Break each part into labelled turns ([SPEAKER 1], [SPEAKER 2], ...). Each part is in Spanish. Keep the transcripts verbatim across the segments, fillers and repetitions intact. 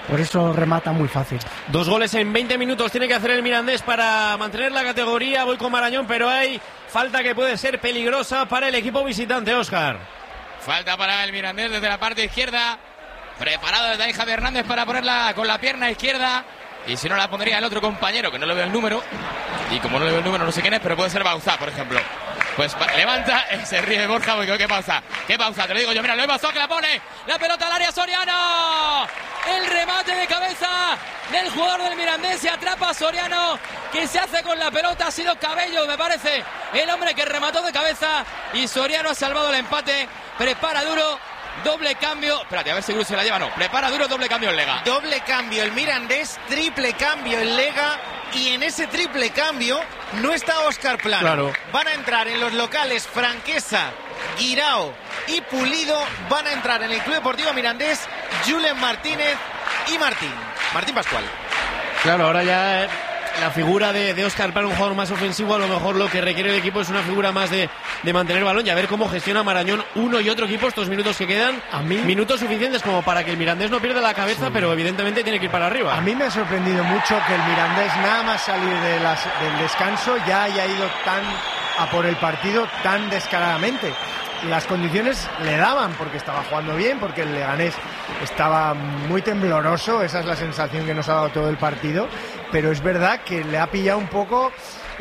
[SPEAKER 1] por eso remata muy fácil.
[SPEAKER 2] Dos goles en veinte minutos tiene que hacer el Mirandés para mantener la categoría. Voy con Marañón, pero hay falta que puede ser peligrosa para el equipo visitante, Óscar.
[SPEAKER 3] Falta para el Mirandés desde la parte izquierda. Preparado desde ahí Javi Hernández para ponerla con la pierna izquierda. Y si no, la pondría el otro compañero, que no le veo el número. Y como no le veo el número, no sé quién es, pero puede ser Bauzá, por ejemplo. Pues levanta, se ríe Borja, porque qué pausa, qué pausa, te lo digo yo, mira, lo Bauzá que la pone, la pelota al área, Soriano. El remate de cabeza del jugador del Mirandés, se atrapa a Soriano, que se hace con la pelota, ha sido Cabello, me parece, el hombre que remató de cabeza. Y Soriano ha salvado el empate, prepara Duro. Doble cambio, espérate, a ver si Cruz se la lleva, no, prepara Duro, doble cambio en Lega.
[SPEAKER 4] Doble cambio el Mirandés, triple cambio en Lega, y en ese triple cambio no está Óscar Plano.
[SPEAKER 2] Claro.
[SPEAKER 4] Van a entrar en los locales Franquesa, Guirao y Pulido, van a entrar en el Club Deportivo Mirandés Julen Martínez y Martín, Martín Pascual.
[SPEAKER 2] Claro, ahora ya la figura de, de Óscar Plano, un jugador más ofensivo, a lo mejor lo que requiere el equipo es una figura más de, de mantener balón y a ver cómo gestiona Marañón uno y otro equipo estos minutos que quedan.
[SPEAKER 1] A mí,
[SPEAKER 2] minutos suficientes como para que el Mirandés no pierda la cabeza, sí, pero evidentemente tiene que ir para arriba.
[SPEAKER 5] A mí me ha sorprendido mucho que el Mirandés, nada más salir de las, del descanso, ya haya ido tan a por el partido tan descaradamente. Las condiciones le daban, porque estaba jugando bien, porque el Leganés estaba muy tembloroso, esa es la sensación que nos ha dado todo el partido, pero es verdad que le ha pillado un poco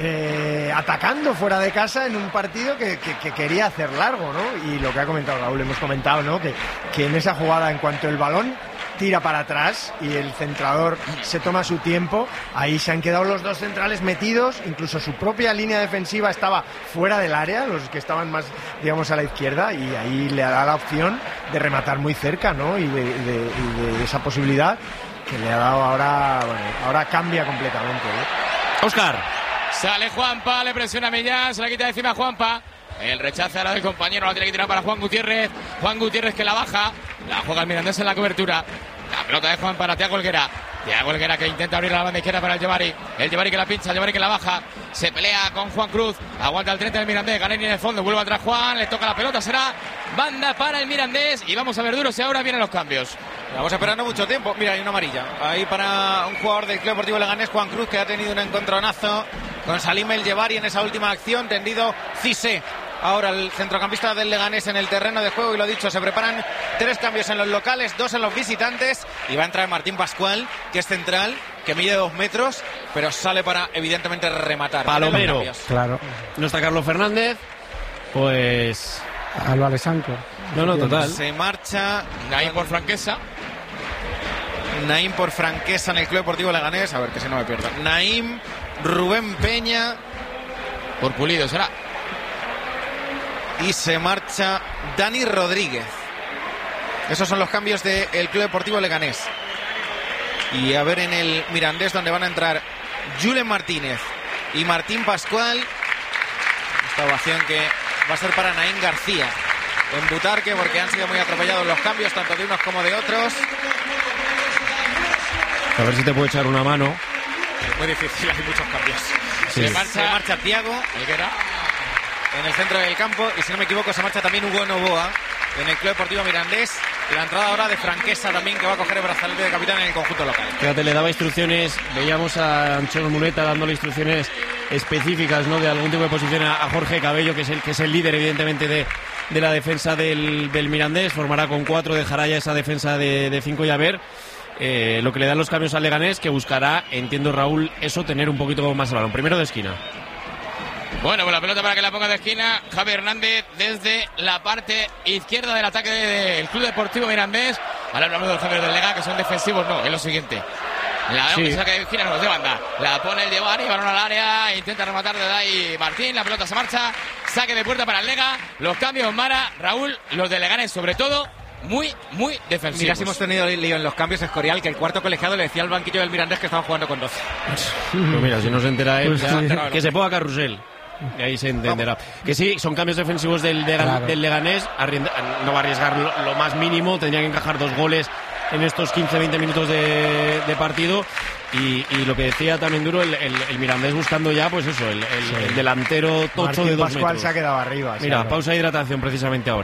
[SPEAKER 5] eh, atacando fuera de casa en un partido que, que, que quería hacer largo, ¿no? Y lo que ha comentado Raúl, hemos comentado, ¿no? Que, que en esa jugada, en cuanto el balón tira para atrás y el centrador se toma su tiempo, ahí se han quedado los dos centrales metidos, incluso su propia línea defensiva estaba fuera del área, los que estaban más, digamos, a la izquierda, y ahí le da la opción de rematar muy cerca, ¿no? Y de, de, y de esa posibilidad que le ha dado ahora, bueno, ahora cambia completamente, ¿eh?
[SPEAKER 2] Óscar.
[SPEAKER 3] Sale Juanpa, le presiona a Millán, se la quita de encima a Juanpa. El rechace ahora del compañero, la tiene que tirar para Juan Gutiérrez. Juan Gutiérrez que la baja, la juega el Mirandés en la cobertura. La pelota de Juan para Thiago Helguera. Thiago Helguera que intenta abrir la banda izquierda para el Llevari. El Llevari que la pincha, el Llevari que la baja. Se pelea con Juan Cruz. Aguanta el treinta del Mirandés. Galeri en el fondo. Vuelve atrás Juan. Le toca la pelota. Será banda para el Mirandés. Y vamos a ver Duro si ahora vienen los cambios.
[SPEAKER 4] Vamos esperando mucho tiempo. Mira, hay una amarilla. Ahí para un jugador del Club Deportivo Leganés, Juan Cruz, que ha tenido un encontronazo con Salim El Llevari en esa última acción. Tendido Cissé. Ahora el centrocampista del Leganés en el terreno de juego, y lo dicho, se preparan tres cambios en los locales, dos en los visitantes, y va a entrar Martín Pascual, que es central, que mide dos metros, pero sale para evidentemente rematar.
[SPEAKER 2] Palomero,
[SPEAKER 1] claro.
[SPEAKER 2] No está Carlos Fernández, pues
[SPEAKER 1] Álvarez Sanco.
[SPEAKER 2] No, no, total.
[SPEAKER 4] Se marcha
[SPEAKER 3] Naim por Franquesa.
[SPEAKER 4] Naim por Franquesa en el Club Deportivo Leganés, a ver que si no me pierdo. Naim, Rubén Peña
[SPEAKER 3] por Pulido, será.
[SPEAKER 4] Y se marcha Dani Rodríguez. Esos son los cambios del Club Deportivo Leganés. Y a ver en el Mirandés, donde van a entrar Julen Martínez y Martín Pascual. Esta ovación que va a ser para Naim García en Butarque, porque han sido muy atropellados los cambios, tanto de unos como de otros.
[SPEAKER 2] A ver si te puedo echar una mano.
[SPEAKER 4] Muy difícil, hay muchos cambios.
[SPEAKER 2] Sí.
[SPEAKER 4] Se marcha, se marcha Thiago en el centro del campo, y si no me equivoco se marcha también Hugo Novoa en el Club Deportivo Mirandés. La entrada ahora de Franquesa también, que va a coger el brazalete de capitán en el conjunto local.
[SPEAKER 2] Fíjate, le daba instrucciones, veíamos a Anchor Muneta dándole instrucciones específicas, ¿no?, de algún tipo de posición a, a Jorge Cabello, que es el que es el líder evidentemente de, de la defensa del, del Mirandés. Formará con cuatro, dejará ya esa defensa de, de cinco, y a ver eh, lo que le dan los cambios al Leganés, que buscará, entiendo Raúl, eso, tener un poquito más el balón. Primero de esquina.
[SPEAKER 3] Bueno, pues la pelota para que la ponga de esquina Javi Hernández desde la parte izquierda del ataque del Club Deportivo Mirandés. Ahora hablamos de los cambios del Lega, que son defensivos, no, es lo siguiente. La sí. Saque de esquina, no, de banda. La pone el Llevari, balón al área, intenta rematar desde ahí Martín, la pelota se marcha, saque de puerta para el Lega. Los cambios, Mara, Raúl, los de Leganés sobre todo, muy, muy defensivos.
[SPEAKER 4] Mira, si hemos tenido lío en los cambios, Escorial, que el cuarto colegiado le decía al banquillo del Mirandés que estaban jugando con doce.
[SPEAKER 2] Pues mira, si no se entera él,
[SPEAKER 1] Pues
[SPEAKER 2] ya,
[SPEAKER 1] sí.
[SPEAKER 2] que se ponga Carrusel. Y ahí se entenderá. Vamos. Que sí, son cambios defensivos del, de, claro. del Leganés. Arrienda, no va a arriesgar lo, lo más mínimo. Tendría que encajar dos goles en estos quince veinte minutos de, de partido. Y, y lo que decía también Duro, el, el, el Mirandés buscando ya, pues eso, el, el, sí. el delantero tocho
[SPEAKER 5] Martín
[SPEAKER 2] de dos
[SPEAKER 5] Pascual
[SPEAKER 2] metros.
[SPEAKER 5] se ha quedado arriba.
[SPEAKER 2] Mira,
[SPEAKER 5] claro.
[SPEAKER 2] pausa de hidratación precisamente ahora.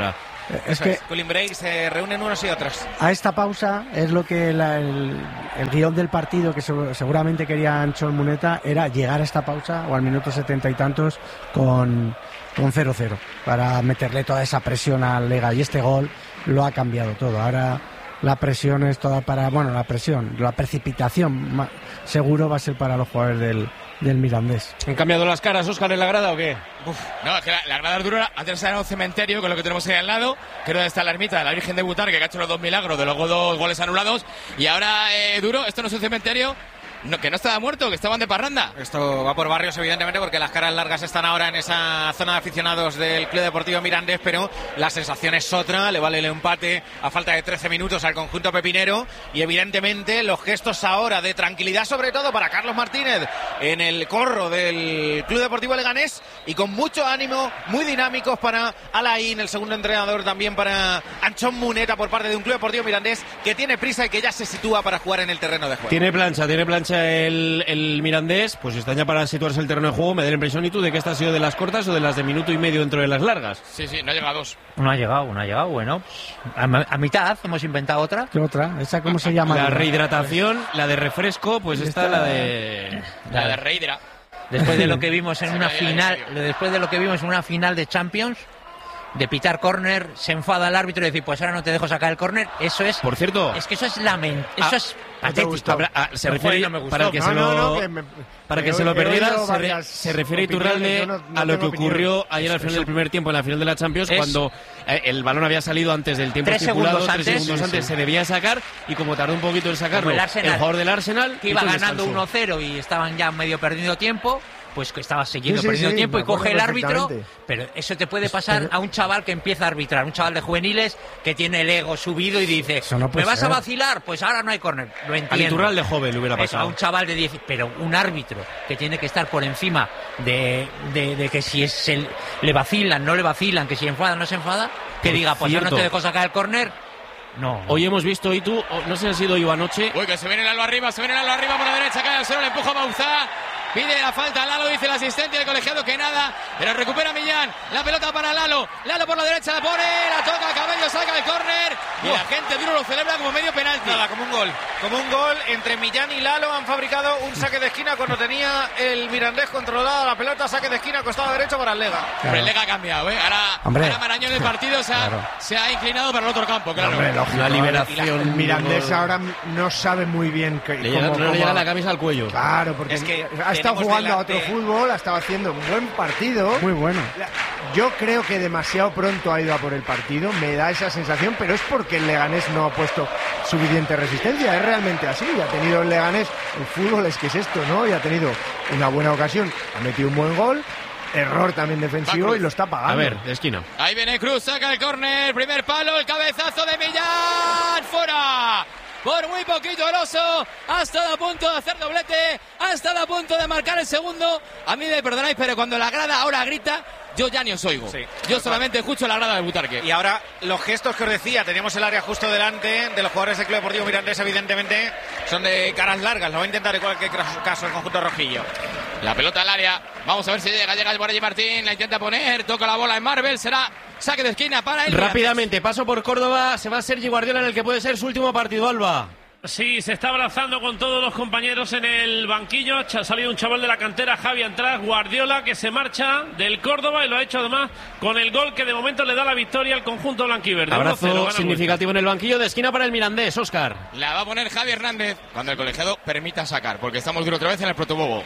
[SPEAKER 1] Es
[SPEAKER 4] Eso
[SPEAKER 1] que
[SPEAKER 4] es. Cooling break, se reúnen unos y otros.
[SPEAKER 1] a esta pausa es lo que la- el, el guión del partido que se- seguramente quería Anchol Muneta era llegar a esta pausa o al minuto setenta y tantos con con cero cero para meterle toda esa presión al Lega, y este gol lo ha cambiado todo. Ahora la presión es toda para, bueno, la presión, la precipitación ma- seguro va a ser para los jugadores del, del Mirandés.
[SPEAKER 2] ¿Han cambiado las caras, Óscar, en la grada o qué?
[SPEAKER 3] Uf, no, es que la, la grada dura, antes era un cementerio, con lo que tenemos ahí al lado, que era donde está la ermita de la Virgen de Butarque, que ha hecho los dos milagros de los dos goles anulados, y ahora, eh, Duro, esto no es un cementerio, no, que no estaba muerto, que estaban de parranda.
[SPEAKER 4] Esto va por barrios, evidentemente, porque las caras largas están ahora en esa zona de aficionados del Club Deportivo Mirandés, pero la sensación es otra. Le vale el empate a falta de trece minutos al conjunto pepinero, y evidentemente los gestos ahora de tranquilidad, sobre todo para Carlos Martínez en el corro del Club Deportivo Leganés, y con mucho ánimo, muy dinámicos para Alain, el segundo entrenador, también para Anchón Muneta por parte de un Club Deportivo Mirandés que tiene prisa y que ya se sitúa para jugar en el terreno de juego.
[SPEAKER 2] Tiene plancha, tiene plancha el, el Mirandés, pues está ya para situarse el terreno de juego. Me da la impresión, ¿y tú, de que esta ha sido de las cortas o de las de minuto y medio dentro de las largas?
[SPEAKER 3] Sí, sí, no ha llegado a dos.
[SPEAKER 6] No ha llegado, no ha llegado, bueno. A, a mitad hemos inventado otra.
[SPEAKER 1] ¿Qué otra? ¿Esa cómo se llama?
[SPEAKER 2] La rehidratación, la de refresco, pues está la de...
[SPEAKER 3] La de Reidera.
[SPEAKER 6] Después de lo que vimos en
[SPEAKER 3] Se
[SPEAKER 6] una
[SPEAKER 3] me ha ido
[SPEAKER 6] final,
[SPEAKER 3] en serio.
[SPEAKER 6] después de lo que vimos en una final de Champions, de pitar córner, se enfada el árbitro y decir, pues ahora no te dejo sacar el córner. Eso es,
[SPEAKER 2] Por cierto,
[SPEAKER 6] es que eso es lamentable, eso
[SPEAKER 2] Ah,
[SPEAKER 6] es
[SPEAKER 5] ¿no te
[SPEAKER 6] patético.
[SPEAKER 5] gustó?
[SPEAKER 2] habrá- ah, se
[SPEAKER 6] No,
[SPEAKER 2] refiere,
[SPEAKER 6] joder, no me gustó.
[SPEAKER 2] para el que
[SPEAKER 5] No,
[SPEAKER 2] se
[SPEAKER 5] no,
[SPEAKER 2] lo...
[SPEAKER 5] no, que me-
[SPEAKER 2] Para que
[SPEAKER 5] he-
[SPEAKER 2] se lo
[SPEAKER 5] he
[SPEAKER 2] perdiera,
[SPEAKER 5] oído
[SPEAKER 2] se, re-
[SPEAKER 5] varias
[SPEAKER 2] se refiere
[SPEAKER 5] opiniones,
[SPEAKER 2] Iturralde
[SPEAKER 5] yo no- no
[SPEAKER 2] a lo que
[SPEAKER 5] tengo opinión.
[SPEAKER 2] ocurrió ayer al final
[SPEAKER 6] Eso-
[SPEAKER 2] del primer tiempo en la final de la Champions,
[SPEAKER 6] Es-
[SPEAKER 2] cuando eh, el balón había salido antes del tiempo
[SPEAKER 6] Tres
[SPEAKER 2] estipulado,
[SPEAKER 6] segundos
[SPEAKER 2] tres
[SPEAKER 6] antes.
[SPEAKER 2] segundos
[SPEAKER 6] Sí,
[SPEAKER 2] antes
[SPEAKER 6] sí.
[SPEAKER 2] se debía sacar, y como tardó un poquito en sacarlo
[SPEAKER 6] Como el
[SPEAKER 2] el,
[SPEAKER 6] Arsenal,
[SPEAKER 2] jugador del Arsenal,
[SPEAKER 6] que iba
[SPEAKER 2] hizo un
[SPEAKER 6] ganando
[SPEAKER 2] descanso.
[SPEAKER 6] uno cero y estaban ya medio perdiendo tiempo, pues que estaba siguiendo
[SPEAKER 5] Sí, sí,
[SPEAKER 6] perdiendo
[SPEAKER 5] sí,
[SPEAKER 6] tiempo,
[SPEAKER 5] me
[SPEAKER 6] y coge el
[SPEAKER 5] acuerdo
[SPEAKER 6] árbitro,
[SPEAKER 5] perfectamente.
[SPEAKER 6] pero eso te puede pasar a un chaval que empieza a arbitrar, un chaval de juveniles que tiene el ego subido y dice,
[SPEAKER 1] Eso no
[SPEAKER 6] ¿me
[SPEAKER 1] puede
[SPEAKER 6] vas
[SPEAKER 1] ser.
[SPEAKER 6] a vacilar? Pues ahora no hay córner. Lo
[SPEAKER 2] Al
[SPEAKER 6] entiendo.
[SPEAKER 2] Iturralde joven le hubiera
[SPEAKER 6] Eso, a
[SPEAKER 2] pasado.
[SPEAKER 6] un chaval de diez, pero un árbitro que tiene que estar por encima de, de, de que si es el, le vacilan, no le vacilan, que si enfada, no se enfada, que
[SPEAKER 2] Por
[SPEAKER 6] diga, pues yo no
[SPEAKER 2] cierto.
[SPEAKER 6] te dejo sacar el córner. No.
[SPEAKER 2] Hoy hemos visto, y tú, o- no sé si ha sido yo anoche,
[SPEAKER 3] Uy, que se viene el Alba arriba, se viene el Alba arriba por la derecha, cae al suelo, le empuja a Bauzá. Pide la falta a Lalo, dice el asistente del colegiado que nada, pero recupera Millán, la pelota para Lalo, Lalo por la derecha la pone, la toca, Cabello saca el córner, y la gente Duro lo celebra como medio penalti.
[SPEAKER 4] Nada, como un gol. Como un gol entre Millán y Lalo. Han fabricado un saque de esquina cuando tenía el Mirandés controlada la pelota. Saque de esquina, costado derecho para el Lega.
[SPEAKER 3] Pero el Lega ha cambiado, ¿eh? Ahora,
[SPEAKER 1] Hombre.
[SPEAKER 3] ahora Marañón del partido se ha,
[SPEAKER 1] Claro.
[SPEAKER 3] se ha inclinado para el otro campo, claro.
[SPEAKER 5] Hombre, lógico,
[SPEAKER 2] la
[SPEAKER 5] ¿eh?
[SPEAKER 2] liberación...
[SPEAKER 5] El Mirandés ahora no sabe muy bien que,
[SPEAKER 2] le llega,
[SPEAKER 5] cómo-
[SPEAKER 2] no le
[SPEAKER 5] cómo-
[SPEAKER 2] llega la camisa al cuello.
[SPEAKER 5] Claro, porque
[SPEAKER 4] Es que
[SPEAKER 5] ha estado
[SPEAKER 4] tenemos
[SPEAKER 5] jugando a
[SPEAKER 4] delante-
[SPEAKER 5] otro fútbol, ha estado haciendo un buen partido.
[SPEAKER 1] Muy bueno.
[SPEAKER 5] Yo creo que demasiado pronto ha ido a por el partido, me da esa sensación, pero es porque el Leganés no ha puesto suficiente resistencia, es realmente así. Ha tenido el Leganés, el fútbol es que es esto, ¿no? Y ha tenido una buena ocasión, ha metido un buen gol, error también defensivo
[SPEAKER 3] Cruz.
[SPEAKER 5] y lo está pagando.
[SPEAKER 2] A ver, de esquina.
[SPEAKER 3] Ahí viene Cruz, saca el córner, primer palo, el cabezazo de Millán, fuera. Por muy poquito el oso, ha estado a punto de hacer doblete, ha estado a punto de marcar el segundo. A mí me perdonáis, pero cuando la grada ahora grita, yo ya ni os oigo.
[SPEAKER 4] Sí.
[SPEAKER 3] Yo solamente escucho la grada del Butarque.
[SPEAKER 4] Y ahora los gestos que os decía, teníamos el área justo delante de los jugadores del Club Deportivo Mirandés, evidentemente son de caras largas. Lo va a intentar en cualquier caso el conjunto rojillo.
[SPEAKER 3] La pelota al área, vamos a ver si llega, llega el Borelli Martín, la intenta poner, toca la bola en Marvel, será saque de esquina para él.
[SPEAKER 2] Rápidamente, paso por Córdoba, se va Sergi Guardiola en el que puede ser su último partido, Alba.
[SPEAKER 7] Sí, se está abrazando con todos los compañeros en el banquillo. Ha salido un chaval de la cantera, Javi Antras, Guardiola, que se marcha del Córdoba y lo ha hecho además con el gol que de momento le da la victoria al conjunto blanquiverde. uno cero,
[SPEAKER 2] Abrazo
[SPEAKER 7] gana
[SPEAKER 2] significativo en el banquillo, de esquina para el Mirandés, Óscar.
[SPEAKER 3] La va a poner Javi Hernández cuando el colegiado permita sacar, porque estamos duro otra vez en el protobobo.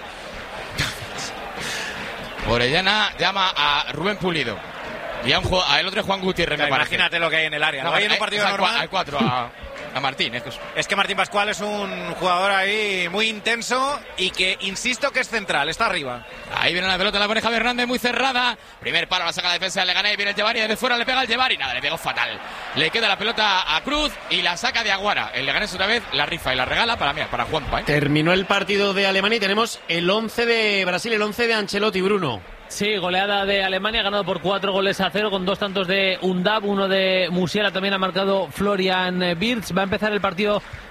[SPEAKER 3] Orellana llama a Rubén Pulido. Y a, un, ju- a el otro es Juan Gutiérrez, me parece.
[SPEAKER 4] Imagínate lo que hay en el área.
[SPEAKER 3] No,
[SPEAKER 4] Lo hay en un
[SPEAKER 3] eh,
[SPEAKER 4] partido
[SPEAKER 3] es al cua-
[SPEAKER 4] normal.
[SPEAKER 3] al cuatro, a, a Martín. Es que es-
[SPEAKER 4] Es que Martín Pascual es un jugador ahí muy intenso y que, insisto, que es central, está arriba.
[SPEAKER 3] Ahí viene la pelota, la pone Javi Hernández muy cerrada. Primer palo, la saca la defensa de Leganés. Viene el Llevari, desde fuera le pega el Llevari. Nada, le pegó fatal. Le queda la pelota a Cruz y la saca de Aguara. El Leganés otra vez la rifa y la regala para, mira, para Juanpa, ¿eh?
[SPEAKER 2] Terminó el partido de Alemania y tenemos el once de Brasil, el once de Ancelotti, Bruno.
[SPEAKER 8] Sí, goleada de Alemania, ganado por cuatro goles a cero, con dos tantos de Undab, uno de Musiala, también ha marcado Florian Wirtz. Va a empezar el partido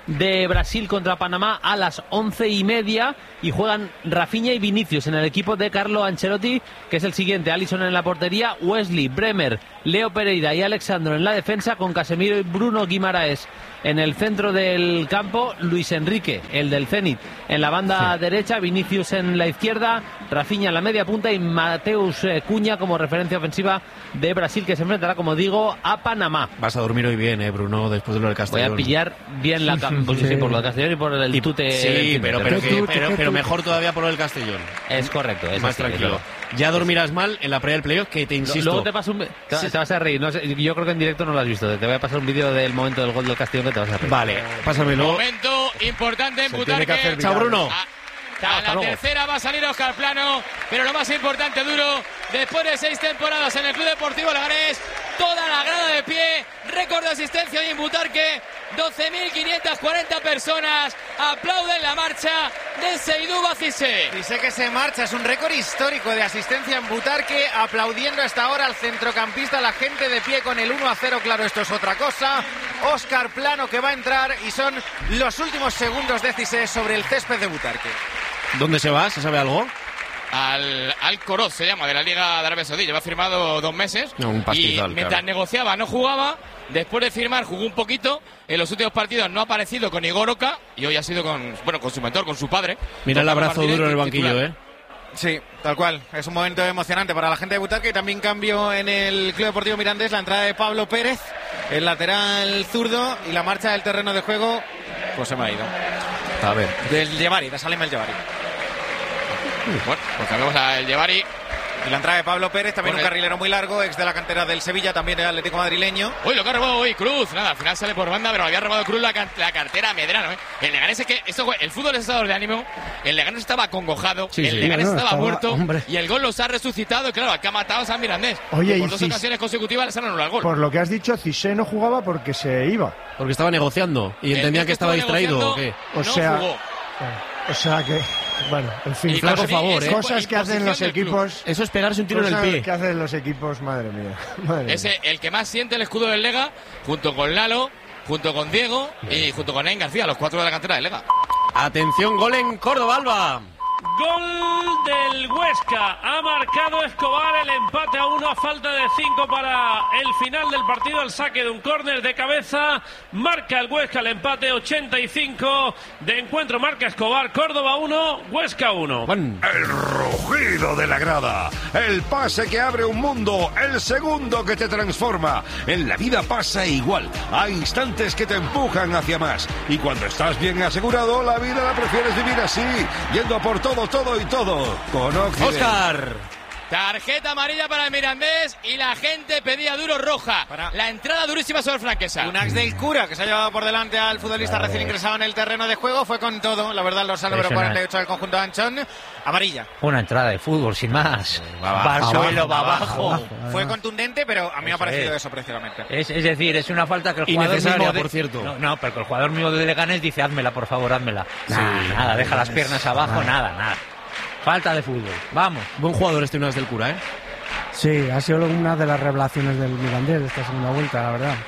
[SPEAKER 8] de Brasil contra Panamá a las once y media y juegan Rafinha y Vinicius en el equipo de Carlo Ancelotti, que es el siguiente: Alisson en la portería, Wesley, Bremer, Leo Pereira y Alexandro en la defensa, con Casemiro y Bruno Guimaraes en el centro del campo, Luis Enrique, el del Zenit, en la banda sí. derecha, Vinicius en la izquierda, Rafinha en la media punta y Mateus Cunha como referencia ofensiva de Brasil, que se enfrentará, como digo, a Panamá.
[SPEAKER 2] Vas a dormir hoy bien, eh, Bruno, después de lo del Castellón.
[SPEAKER 8] Voy a pillar bien la cam- pues, sí, sí, por lo del Castellón y por el y, tute.
[SPEAKER 2] Sí, pero, pero, que, pero, pero mejor todavía por lo del Castellón.
[SPEAKER 8] Es correcto, es
[SPEAKER 2] más
[SPEAKER 8] así,
[SPEAKER 2] tranquilo.
[SPEAKER 8] Es
[SPEAKER 2] ya dormirás mal en la previa del playoff, que te insisto.
[SPEAKER 8] Luego te paso un... Te, sí. te vas a reír. No sé, yo creo que en directo no lo has visto. Te voy a pasar un vídeo del momento del gol del Castellón que te vas a reír.
[SPEAKER 2] Vale, pásamelo.
[SPEAKER 3] Momento importante en Butarque.
[SPEAKER 2] Chao, Bruno.
[SPEAKER 3] A, a la luego. tercera va a salir Óscar Plano, pero lo más importante, Duro, después de seis temporadas en el Club Deportivo Leganés, toda la grada de pie, récord de asistencia hoy en Butarque, doce mil quinientas cuarenta personas aplauden la marcha de Seydou Cissé.
[SPEAKER 4] Dice que se marcha, es un récord histórico de asistencia en Butarque, aplaudiendo hasta ahora al centrocampista, la gente de pie con el uno a cero, claro, esto es otra cosa. Óscar Plano que va a entrar y son los últimos segundos de Cissé sobre el césped de Butarque.
[SPEAKER 2] ¿Dónde se va? ¿Se sabe algo?
[SPEAKER 3] Al, al Coroz se llama, de la Liga de Arabia Saudí. Lleva firmado dos meses.
[SPEAKER 2] No, un pastizal,
[SPEAKER 3] y mientras
[SPEAKER 2] claro.
[SPEAKER 3] negociaba no jugaba. Después de firmar jugó un poquito. En los últimos partidos no ha aparecido con Igor Oca. Y hoy ha sido con, bueno, con su mentor, con su padre.
[SPEAKER 2] Mira el abrazo duro en el banquillo, titular. ¿eh?
[SPEAKER 4] Sí, tal cual. Es un momento emocionante para la gente de Butarque. Y también cambio en el Club Deportivo Mirandés. La entrada de Pablo Pérez, el lateral zurdo, y la marcha del terreno de juego, pues se me ha ido.
[SPEAKER 2] A ver.
[SPEAKER 4] Del Llevari, de Salim El Llevari.
[SPEAKER 3] Bueno, pues cambiamos al Llevari.
[SPEAKER 4] Y la entrada de Pablo Pérez, también
[SPEAKER 3] Con
[SPEAKER 4] un
[SPEAKER 3] el...
[SPEAKER 4] carrilero muy largo, ex de la cantera del Sevilla, también del Atlético madrileño.
[SPEAKER 3] Uy, lo que ha robado hoy Cruz. Nada, al final sale por banda, pero había robado Cruz la, can- la cartera a Medrano. ¿eh? El Leganés es que, esto, el fútbol es estado de ánimo. El Leganés estaba acongojado,
[SPEAKER 2] sí,
[SPEAKER 3] el
[SPEAKER 2] sí.
[SPEAKER 3] Leganés
[SPEAKER 1] no, no,
[SPEAKER 3] estaba,
[SPEAKER 1] estaba
[SPEAKER 3] muerto
[SPEAKER 1] hombre.
[SPEAKER 3] y el gol los ha resucitado. Y claro, acá ha matado a San Mirandés.
[SPEAKER 5] Oye,
[SPEAKER 3] y por
[SPEAKER 5] y
[SPEAKER 3] dos
[SPEAKER 5] Cis-
[SPEAKER 3] ocasiones consecutivas les han anulado el gol.
[SPEAKER 5] Por lo que has dicho, Cissé no jugaba porque se iba.
[SPEAKER 2] Porque estaba negociando y
[SPEAKER 3] El
[SPEAKER 2] entendían que estaba distraído, ¿o qué?
[SPEAKER 5] O
[SPEAKER 3] no
[SPEAKER 5] sea,
[SPEAKER 3] jugó.
[SPEAKER 5] O sea que, bueno, en fin,
[SPEAKER 3] Y
[SPEAKER 2] flaco
[SPEAKER 3] casi
[SPEAKER 2] favor,
[SPEAKER 3] es
[SPEAKER 2] ¿eh?
[SPEAKER 5] cosas que hacen los
[SPEAKER 3] imposición del club.
[SPEAKER 5] equipos.
[SPEAKER 2] Eso es pegarse un tiro en
[SPEAKER 5] Cosas
[SPEAKER 2] el pie.
[SPEAKER 5] que hacen los equipos, madre mía. Madre
[SPEAKER 3] Es
[SPEAKER 5] mía.
[SPEAKER 3] el que más siente el escudo del Lega, junto con Lalo, junto con Diego y junto con Nain García, los cuatro de la cantera del Lega.
[SPEAKER 2] Atención, gol en Córdoba, Alba.
[SPEAKER 7] Gol del Huesca. Ha marcado Escobar el empate a uno a falta de cinco para el final del partido. El saque de un córner de cabeza. Marca el Huesca el empate. ochenta y cinco de encuentro. Marca Escobar. Córdoba uno, Huesca uno.
[SPEAKER 2] Juan.
[SPEAKER 9] El rugido de la grada, el pase que abre un mundo, el segundo que te transforma. En la vida pasa igual. Hay instantes que te empujan hacia más. Y cuando estás bien asegurado, la vida la prefieres vivir así, yendo a por todo, todo y todo. Con Occident.
[SPEAKER 2] Óscar.
[SPEAKER 3] Tarjeta amarilla para el Mirandés y la gente pedía duro roja.
[SPEAKER 4] Para-
[SPEAKER 3] La entrada durísima sobre el Franquesa.
[SPEAKER 4] Unax del Cura, que se ha llevado por delante al futbolista
[SPEAKER 5] Vale.
[SPEAKER 4] recién ingresado en el terreno de juego, fue con todo. La verdad, los número
[SPEAKER 6] Eso no es.
[SPEAKER 4] cuarenta y ocho del conjunto de Anchón. Amarilla.
[SPEAKER 6] Una entrada de fútbol, sin más.
[SPEAKER 2] Va
[SPEAKER 6] Va al
[SPEAKER 2] abajo,
[SPEAKER 6] suelo, va
[SPEAKER 2] abajo,
[SPEAKER 6] abajo.
[SPEAKER 2] abajo.
[SPEAKER 4] Fue contundente, pero a mí me ha
[SPEAKER 6] Eso
[SPEAKER 4] parecido
[SPEAKER 6] es.
[SPEAKER 4] eso precisamente.
[SPEAKER 6] Es, es decir, es una falta que el jugador
[SPEAKER 2] Innecesaria,
[SPEAKER 6] mismo de-
[SPEAKER 2] por cierto.
[SPEAKER 6] No, no, pero que el jugador mismo de Leganés dice, házmela, por favor, házmela. Nada, nada, deja las piernas abajo, nada, nada. Falta de fútbol. Vamos.
[SPEAKER 2] Buen jugador este Unas del Cura, ¿eh?
[SPEAKER 1] Sí, ha sido una de las revelaciones del Mirandés de esta segunda vuelta, la verdad.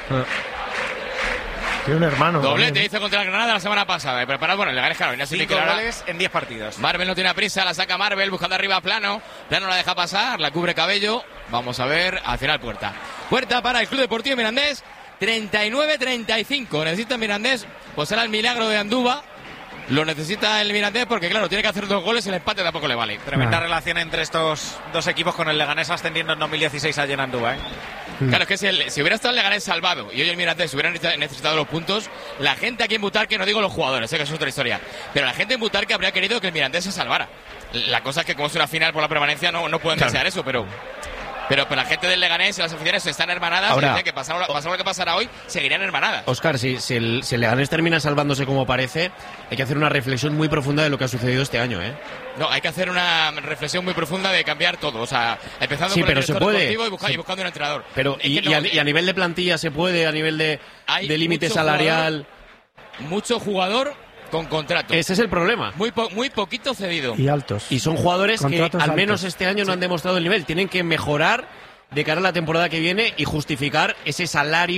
[SPEAKER 5] Tiene un hermano.
[SPEAKER 3] Doblete
[SPEAKER 5] también.
[SPEAKER 3] hizo contra el Granada la semana pasada. Preparado, bueno, el Leganés, claro, y no se
[SPEAKER 4] Cinco
[SPEAKER 3] liquidara.
[SPEAKER 4] goles en diez partidos.
[SPEAKER 3] Marvel no tiene prisa, la saca Marvel, buscando arriba a Plano. Plano la deja pasar, la cubre Cabello. Vamos a ver, al final Puerta. Puerta para el Club Deportivo Mirandés, treinta y nueve treinta y cinco. Necesita Mirandés, pues era el milagro de Andúba. Lo necesita el Mirandés porque, claro, tiene que hacer dos goles y el empate tampoco le vale.
[SPEAKER 4] Tremenda
[SPEAKER 1] Ah.
[SPEAKER 4] relación entre estos dos equipos, con el Leganés ascendiendo en dos mil dieciséis allí en Andúba, ¿eh?
[SPEAKER 3] Claro, es que si, el- si hubiera estado el Leganés salvado y hoy el Mirandés hubiera necesitado los puntos, la gente aquí en Butarque, no digo los jugadores, sé que eso es otra historia, pero la gente en Butarque habría querido que el Mirandés se salvara. La cosa es que como es una final por la permanencia no, no pueden desear eso, pero... Pero, pero la gente del Leganés y las aficiones están hermanadas.
[SPEAKER 2] Ahora-
[SPEAKER 3] y dice que pasara, pasara lo que pasará hoy, seguirían hermanadas.
[SPEAKER 2] Óscar, si, si, el, si el Leganés termina salvándose como parece, hay que hacer una reflexión muy profunda de lo que ha sucedido este año, ¿eh?
[SPEAKER 3] No, hay que hacer una reflexión muy profunda de cambiar todo. O sea, empezando
[SPEAKER 2] Sí,
[SPEAKER 3] por el
[SPEAKER 2] pero se
[SPEAKER 3] director
[SPEAKER 2] puede.
[SPEAKER 3] deportivo y, busca-
[SPEAKER 2] Sí.
[SPEAKER 3] y buscando un entrenador.
[SPEAKER 2] Pero,
[SPEAKER 3] Es
[SPEAKER 2] y,
[SPEAKER 3] que no-
[SPEAKER 2] y a, y a nivel de plantilla se puede, a nivel de,
[SPEAKER 3] Hay
[SPEAKER 2] de límite
[SPEAKER 3] mucho
[SPEAKER 2] salarial.
[SPEAKER 3] Mucho jugador con contrato.
[SPEAKER 2] Ese es el problema.
[SPEAKER 3] Muy, po- muy poquito cedido.
[SPEAKER 1] Y altos.
[SPEAKER 2] Y son jugadores que
[SPEAKER 1] Contratos
[SPEAKER 2] al
[SPEAKER 1] altos.
[SPEAKER 2] menos este año no han demostrado el nivel. Tienen que mejorar de cara a la temporada que viene y justificar ese salario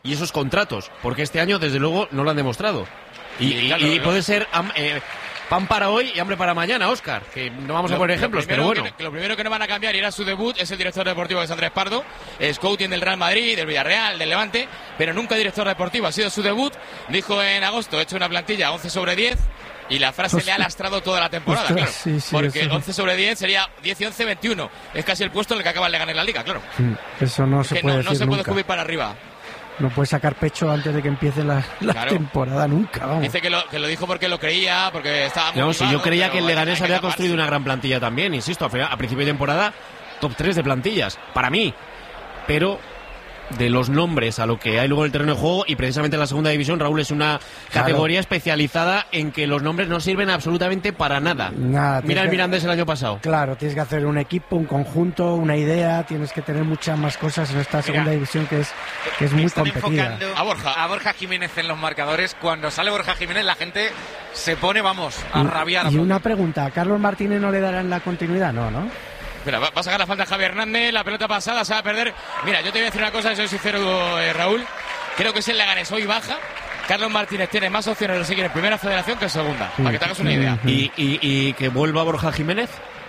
[SPEAKER 2] y esos contratos, porque este año desde luego no lo han demostrado. Y,
[SPEAKER 3] Y, claro,
[SPEAKER 2] y
[SPEAKER 3] no.
[SPEAKER 2] puede ser eh, pan para hoy y hambre para mañana, Óscar, que no vamos a poner ejemplos, pero bueno.
[SPEAKER 3] Que, que lo primero que no van a cambiar, y era su debut, es el director deportivo, que es Andrés Pardo, es coaching del Real Madrid, del Villarreal, del Levante, pero nunca director deportivo, ha sido su debut. Dijo en agosto, he hecho una plantilla once sobre diez, y la frase
[SPEAKER 1] Hostia.
[SPEAKER 3] le ha lastrado toda la temporada,
[SPEAKER 1] Ostras,
[SPEAKER 3] claro.
[SPEAKER 1] sí, sí,
[SPEAKER 3] porque
[SPEAKER 1] eso.
[SPEAKER 3] once sobre diez sería diez y once, veintiuno. Es casi el puesto en el que acaban de ganar la liga, claro.
[SPEAKER 1] Eso no se
[SPEAKER 3] que
[SPEAKER 1] puede
[SPEAKER 3] no, no
[SPEAKER 1] decir
[SPEAKER 3] se puede
[SPEAKER 1] nunca.
[SPEAKER 3] subir para arriba.
[SPEAKER 1] No puede sacar pecho antes de que empiece la, la
[SPEAKER 3] Claro.
[SPEAKER 1] temporada nunca, vamos.
[SPEAKER 3] Dice que lo, que lo dijo porque lo creía, porque estaba muy
[SPEAKER 2] No, si yo creía que el Leganés había
[SPEAKER 3] construido
[SPEAKER 2] construido una gran plantilla también, insisto, a, final- a principio de temporada, top tres de plantillas, para mí. Pero de los nombres a lo que hay luego en el terreno de juego, y precisamente en la segunda división, Raúl, es una
[SPEAKER 1] Claro.
[SPEAKER 2] categoría especializada en que los nombres no sirven absolutamente para nada.
[SPEAKER 1] Nada, tienes
[SPEAKER 2] Mira el
[SPEAKER 1] que-
[SPEAKER 2] Mirandés el año pasado.
[SPEAKER 1] Claro, tienes que hacer un equipo, un conjunto, una idea, tienes que tener muchas más cosas en esta segunda división que es, que es muy
[SPEAKER 4] Están
[SPEAKER 1] competida.
[SPEAKER 4] enfocando
[SPEAKER 3] A Borja.
[SPEAKER 4] a Borja Jiménez en los marcadores. Cuando sale Borja Jiménez, la gente se pone, vamos, a rabiar.
[SPEAKER 1] Y una pregunta, ¿a Carlos Martínez no le darán la continuidad? No, ¿no?
[SPEAKER 3] Mira, va va a sacar la falta Javier Hernández, la pelota pasada se va a perder. Mira, yo te voy a decir una cosa, soy sincero, eh, Raúl. Creo que es el Leganés hoy baja. Carlos Martínez tiene más opciones de seguir en primera federación que en segunda, para que te hagas una idea.
[SPEAKER 2] Y, y- y que vuelva Borja Jiménez.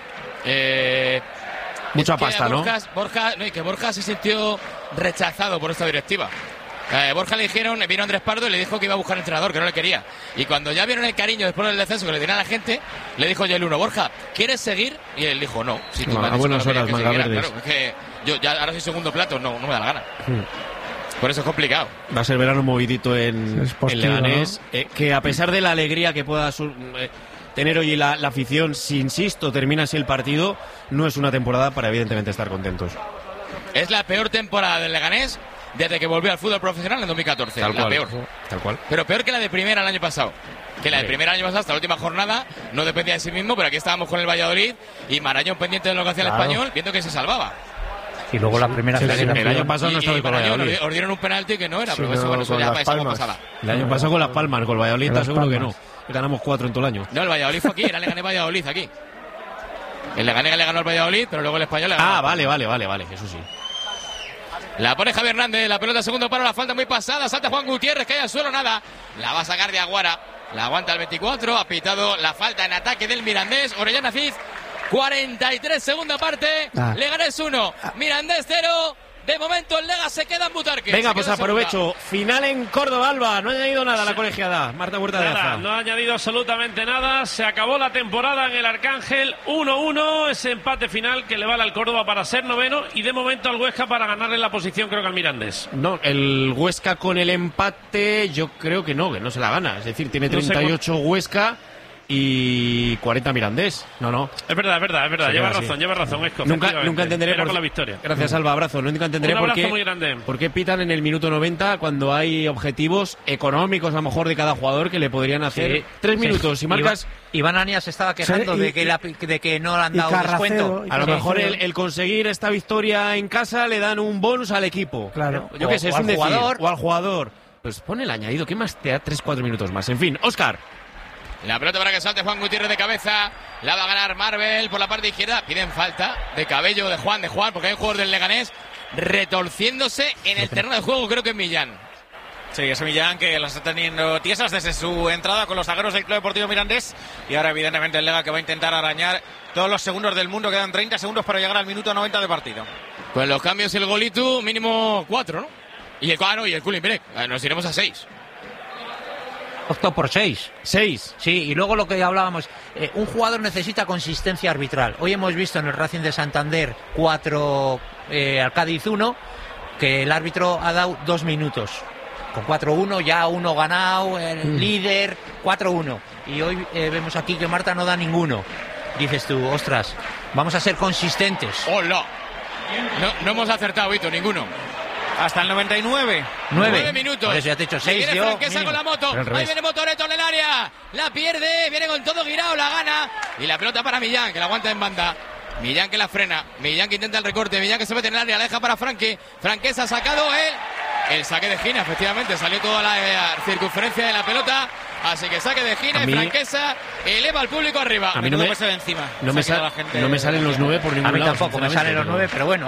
[SPEAKER 3] Eh,
[SPEAKER 2] Mucha
[SPEAKER 3] es que
[SPEAKER 2] pasta, ¿no?
[SPEAKER 3] Borja, Borja, no, y que Borja se sintió rechazado por esta directiva. Eh, Borja le dijeron, vino Andrés Pardo y le dijo que iba a buscar entrenador, que no le quería. Y cuando ya vieron el cariño después del descenso que le dieron a la gente, le dijo ya el uno, Borja, ¿quieres seguir? Y él dijo, no. Si tú
[SPEAKER 2] No,
[SPEAKER 3] me has
[SPEAKER 2] a
[SPEAKER 3] dicho
[SPEAKER 2] buenas
[SPEAKER 3] que no
[SPEAKER 2] horas,
[SPEAKER 3] querías que
[SPEAKER 2] manga
[SPEAKER 3] siguiera,
[SPEAKER 2] verdes.
[SPEAKER 3] claro, es que yo ya ahora soy segundo plato, no, no me da la gana. Por eso es complicado.
[SPEAKER 2] Va a ser verano movidito en,
[SPEAKER 1] Es
[SPEAKER 2] en
[SPEAKER 1] postigo,
[SPEAKER 2] Leganés. eh, que a pesar de la alegría que pueda sur- eh, tener hoy la, la afición, si insisto, termina así el partido, no es una temporada para evidentemente estar contentos.
[SPEAKER 3] Es la peor temporada del Leganés desde que volvió al fútbol profesional en dos mil catorce.
[SPEAKER 2] Tal
[SPEAKER 3] la
[SPEAKER 2] cual.
[SPEAKER 3] peor.
[SPEAKER 2] Tal cual.
[SPEAKER 3] Pero peor que la de primera el año pasado. Que la de
[SPEAKER 2] Sí.
[SPEAKER 3] primera el año pasado, hasta la última jornada, no dependía de sí mismo, pero aquí estábamos con el Valladolid y Marañón pendiente de lo que hacía
[SPEAKER 6] Claro.
[SPEAKER 3] el Español, viendo que se salvaba.
[SPEAKER 6] Y luego la primera
[SPEAKER 2] Sí, sí,
[SPEAKER 6] federación.
[SPEAKER 2] el año pasado no
[SPEAKER 3] Y,
[SPEAKER 2] estaba
[SPEAKER 3] y
[SPEAKER 2] con
[SPEAKER 3] Marañón
[SPEAKER 2] Valladolid.
[SPEAKER 3] os dieron un penalti que no era,
[SPEAKER 5] Sí,
[SPEAKER 3] pero eso,
[SPEAKER 5] no,
[SPEAKER 3] bueno, eso
[SPEAKER 5] con
[SPEAKER 3] ya
[SPEAKER 5] Las
[SPEAKER 3] esa
[SPEAKER 5] Palmas.
[SPEAKER 3] pasada.
[SPEAKER 2] El año pasado con Las Palmas, con el Valladolid,
[SPEAKER 1] Con
[SPEAKER 2] te
[SPEAKER 1] Las
[SPEAKER 2] aseguro que
[SPEAKER 1] Palmas.
[SPEAKER 2] no. Ganamos cuatro en todo el año.
[SPEAKER 3] No, el Valladolid fue aquí, era el Leganés Valladolid aquí. El Leganés le ganó al Valladolid, pero luego el Español le ganó.
[SPEAKER 2] Ah, vale, vale, vale, vale, eso sí.
[SPEAKER 3] La pone Javier Hernández, la pelota segundo para la falta muy pasada, salta Juan Gutiérrez, cae al suelo, nada. La va a sacar de Aguara, la aguanta el veinticuatro, ha pitado la falta en ataque del Mirandés, Orellana Cid, cuarenta y tres segunda parte,
[SPEAKER 1] Ah.
[SPEAKER 3] Leganés uno, Mirandés cero. De momento el Lega se queda en Butarque.
[SPEAKER 2] Venga,
[SPEAKER 3] Se
[SPEAKER 2] pues
[SPEAKER 3] queda en segunda.
[SPEAKER 2] aprovecho. Final en Córdoba, Alba. No ha añadido nada la colegiada. Marta Huerta de
[SPEAKER 7] Nada,
[SPEAKER 2] Aza.
[SPEAKER 7] no ha añadido absolutamente nada. Se acabó la temporada en el Arcángel. uno uno, ese empate final que le vale al Córdoba para ser noveno y de momento al Huesca para ganarle la posición, creo que al Mirandés.
[SPEAKER 2] No, el Huesca con el empate, yo creo que no, que no se la gana. Es decir, tiene
[SPEAKER 7] No sé
[SPEAKER 2] treinta y ocho Huesca y cuarenta Mirandés. No, no.
[SPEAKER 7] Es verdad, es verdad, es verdad.
[SPEAKER 2] Se
[SPEAKER 7] lleva
[SPEAKER 2] queda así.
[SPEAKER 7] razón, lleva razón. Esco,
[SPEAKER 2] Nunca,
[SPEAKER 7] efectivamente.
[SPEAKER 2] nunca entenderé
[SPEAKER 7] Era
[SPEAKER 2] por
[SPEAKER 7] con la victoria.
[SPEAKER 2] Gracias, Alba, abrazo. Nunca entenderé
[SPEAKER 7] Un
[SPEAKER 2] por
[SPEAKER 7] abrazo
[SPEAKER 2] qué,
[SPEAKER 7] muy grande.
[SPEAKER 2] por qué pitan en el minuto noventa cuando hay objetivos económicos a lo mejor de cada jugador que le podrían hacer
[SPEAKER 6] Sí.
[SPEAKER 2] tres
[SPEAKER 6] Sí.
[SPEAKER 2] minutos. Si marcas,
[SPEAKER 6] Iván Anias se estaba quejando
[SPEAKER 1] Sí, y-
[SPEAKER 6] de, que la- de que no le han
[SPEAKER 1] y
[SPEAKER 6] dado
[SPEAKER 1] Carracedo,
[SPEAKER 6] descuento.
[SPEAKER 1] y
[SPEAKER 2] a lo
[SPEAKER 1] Sí,
[SPEAKER 2] mejor
[SPEAKER 1] sí.
[SPEAKER 2] el, el conseguir esta victoria en casa le dan un bonus al equipo.
[SPEAKER 1] Claro.
[SPEAKER 2] Yo
[SPEAKER 6] O-
[SPEAKER 2] qué sé, es
[SPEAKER 6] o
[SPEAKER 2] un
[SPEAKER 6] al
[SPEAKER 2] decir.
[SPEAKER 6] jugador.
[SPEAKER 2] O al jugador. Pues pone el añadido. ¿Qué más te da? tres cuatro minutos más. En fin, Óscar.
[SPEAKER 3] La pelota para que salte Juan Gutiérrez de cabeza. La va a ganar Marvel por la parte izquierda. Piden falta de Cabello de Juan, de Juan, porque hay un jugador del Leganés retorciéndose en el terreno de juego, creo que es Millán.
[SPEAKER 4] Sí, es Millán que las está teniendo tiesas desde su entrada con los zagueros del Club Deportivo Mirandés. Y ahora, evidentemente, el Lega que va a intentar arañar todos los segundos del mundo. Quedan treinta segundos para llegar al minuto noventa de partido.
[SPEAKER 3] Pues los cambios, el golito, mínimo cuatro, ¿no? Y el cuadro y el Culin Break. Nos iremos a seis.
[SPEAKER 6] Optó por seis.
[SPEAKER 2] seis.
[SPEAKER 6] Sí, y luego lo que hablábamos, eh, un jugador necesita consistencia arbitral. Hoy hemos visto en el Racing de Santander cuatro eh, al Cádiz uno, que el árbitro ha dado dos minutos. Con cuatro uno, ya uno ganado, el líder, cuatro uno. Y hoy eh, vemos aquí que Marta no da ninguno. Dices tú, ostras, vamos a ser consistentes.
[SPEAKER 3] ¡Hola! No, no hemos acertado, Vito, ninguno.
[SPEAKER 4] Hasta el noventa y nueve.
[SPEAKER 6] Nueve.
[SPEAKER 3] Nueve minutos.
[SPEAKER 6] Por eso ya te he dicho seis,
[SPEAKER 3] Viene
[SPEAKER 6] yo,
[SPEAKER 3] Franquesa
[SPEAKER 6] mínimo.
[SPEAKER 3] con la moto.
[SPEAKER 2] Pero al
[SPEAKER 3] Ahí
[SPEAKER 2] revés.
[SPEAKER 3] viene Motoreto en el área. La pierde. Viene con todo girado. La gana. Y la pelota para Millán, que la aguanta en banda. Millán que la frena. Millán que intenta el recorte. Millán que se mete en el área. La deja para Franque. Franquesa ha sacado él. El saque de Gina, efectivamente. Salió toda la eh, circunferencia de la pelota. Así que saque de Gina
[SPEAKER 2] A
[SPEAKER 3] y
[SPEAKER 2] mí-
[SPEAKER 3] Franquesa eleva al público arriba.
[SPEAKER 2] A mí no
[SPEAKER 4] Menudo
[SPEAKER 2] me,
[SPEAKER 4] peso de encima.
[SPEAKER 2] no me,
[SPEAKER 4] Se ha quedado
[SPEAKER 2] sal-
[SPEAKER 4] la gente-
[SPEAKER 2] no me salen los nueve por ningún
[SPEAKER 6] A mí
[SPEAKER 2] lado,
[SPEAKER 6] tampoco me
[SPEAKER 2] sinceramente,
[SPEAKER 6] salen los
[SPEAKER 2] pero-
[SPEAKER 6] nueve, pero bueno, oye.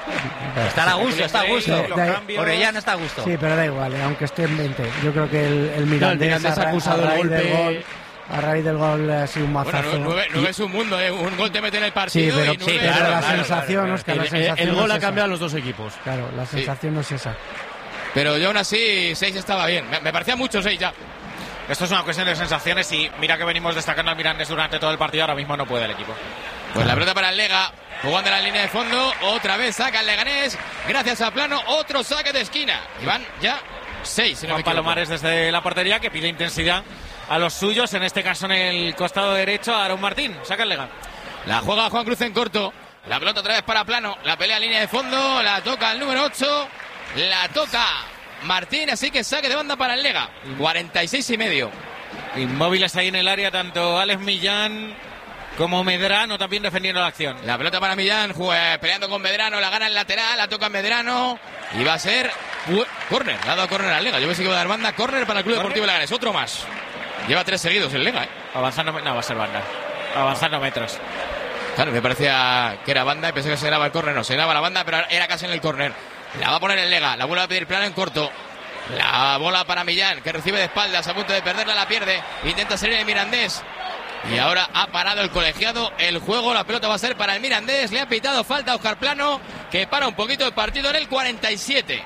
[SPEAKER 6] Estará a gusto, está a gusto.
[SPEAKER 1] Sí, da-
[SPEAKER 6] Orellana está a gusto.
[SPEAKER 1] Sí, pero da igual, eh, aunque esté en veinte. Yo creo que el, el Mirandés,
[SPEAKER 2] No, el Mirandés
[SPEAKER 1] a,
[SPEAKER 2] ha
[SPEAKER 1] ra-
[SPEAKER 2] acusado
[SPEAKER 1] a raíz
[SPEAKER 2] el golpe.
[SPEAKER 1] del gol, a raíz del gol ha sido un mazazo.
[SPEAKER 4] Bueno, nueve, nueve es un mundo, ¿eh? Un gol te mete en el partido.
[SPEAKER 1] Sí, pero,
[SPEAKER 4] y nueve...
[SPEAKER 1] sí, pero
[SPEAKER 6] claro,
[SPEAKER 1] la
[SPEAKER 6] claro,
[SPEAKER 1] sensación,
[SPEAKER 6] claro,
[SPEAKER 1] Oscar,
[SPEAKER 2] El,
[SPEAKER 1] la
[SPEAKER 2] el-
[SPEAKER 1] sensación
[SPEAKER 2] el
[SPEAKER 1] no
[SPEAKER 2] gol
[SPEAKER 1] es
[SPEAKER 2] ha
[SPEAKER 1] esa.
[SPEAKER 2] cambiado a los dos equipos.
[SPEAKER 1] Claro, la sensación no es esa.
[SPEAKER 4] Pero yo aún así, seis estaba bien. Me, me parecía mucho seis ya.
[SPEAKER 10] Esto es una cuestión de sensaciones y mira que venimos destacando al Mirandés durante todo el partido. Ahora mismo no puede el equipo.
[SPEAKER 4] Pues la pelota para el Lega, jugando en la línea de fondo, otra vez saca el Leganés, gracias a Plano, otro saque de esquina. Y van ya seis, si no me
[SPEAKER 10] Juan
[SPEAKER 4] equivoco.
[SPEAKER 10] Palomares desde la portería que pide intensidad a los suyos, en este caso en el costado derecho, a Aaron Martín. Saca el Lega.
[SPEAKER 4] La juega Juan Cruz en corto, la pelota otra vez para Plano, la pelea en línea de fondo, la toca el número ocho, la toca Martín, así que saque de banda para el Lega, cuarenta y seis y medio.
[SPEAKER 10] Inmóviles ahí en el área, tanto Alex Millán como Medrano también defendiendo la acción.
[SPEAKER 4] La pelota para Millán, juega, peleando con Medrano, la gana el lateral, la toca Medrano y va a ser uh, córner, le ha dado córner al Lega. Yo pensé que iba a dar banda, córner para el Club Deportivo Leganés, otro más. Lleva tres seguidos el Lega, ¿eh?
[SPEAKER 10] Avanzando, no, va a ser banda. Avanzando metros.
[SPEAKER 4] Claro, me parecía que era banda y pensé que se graba el córner, no, se graba la banda, pero era casi en el córner. La va a poner el Lega, la vuelve a pedir Plano en corto. La bola para Millán, que recibe de espaldas, a punto de perderla, la pierde. Intenta salir el Mirandés. Y ahora ha parado el colegiado el juego. La pelota va a ser para el Mirandés. Le ha pitado falta a Óscar Plano, que para un poquito el partido en el cuarenta y siete.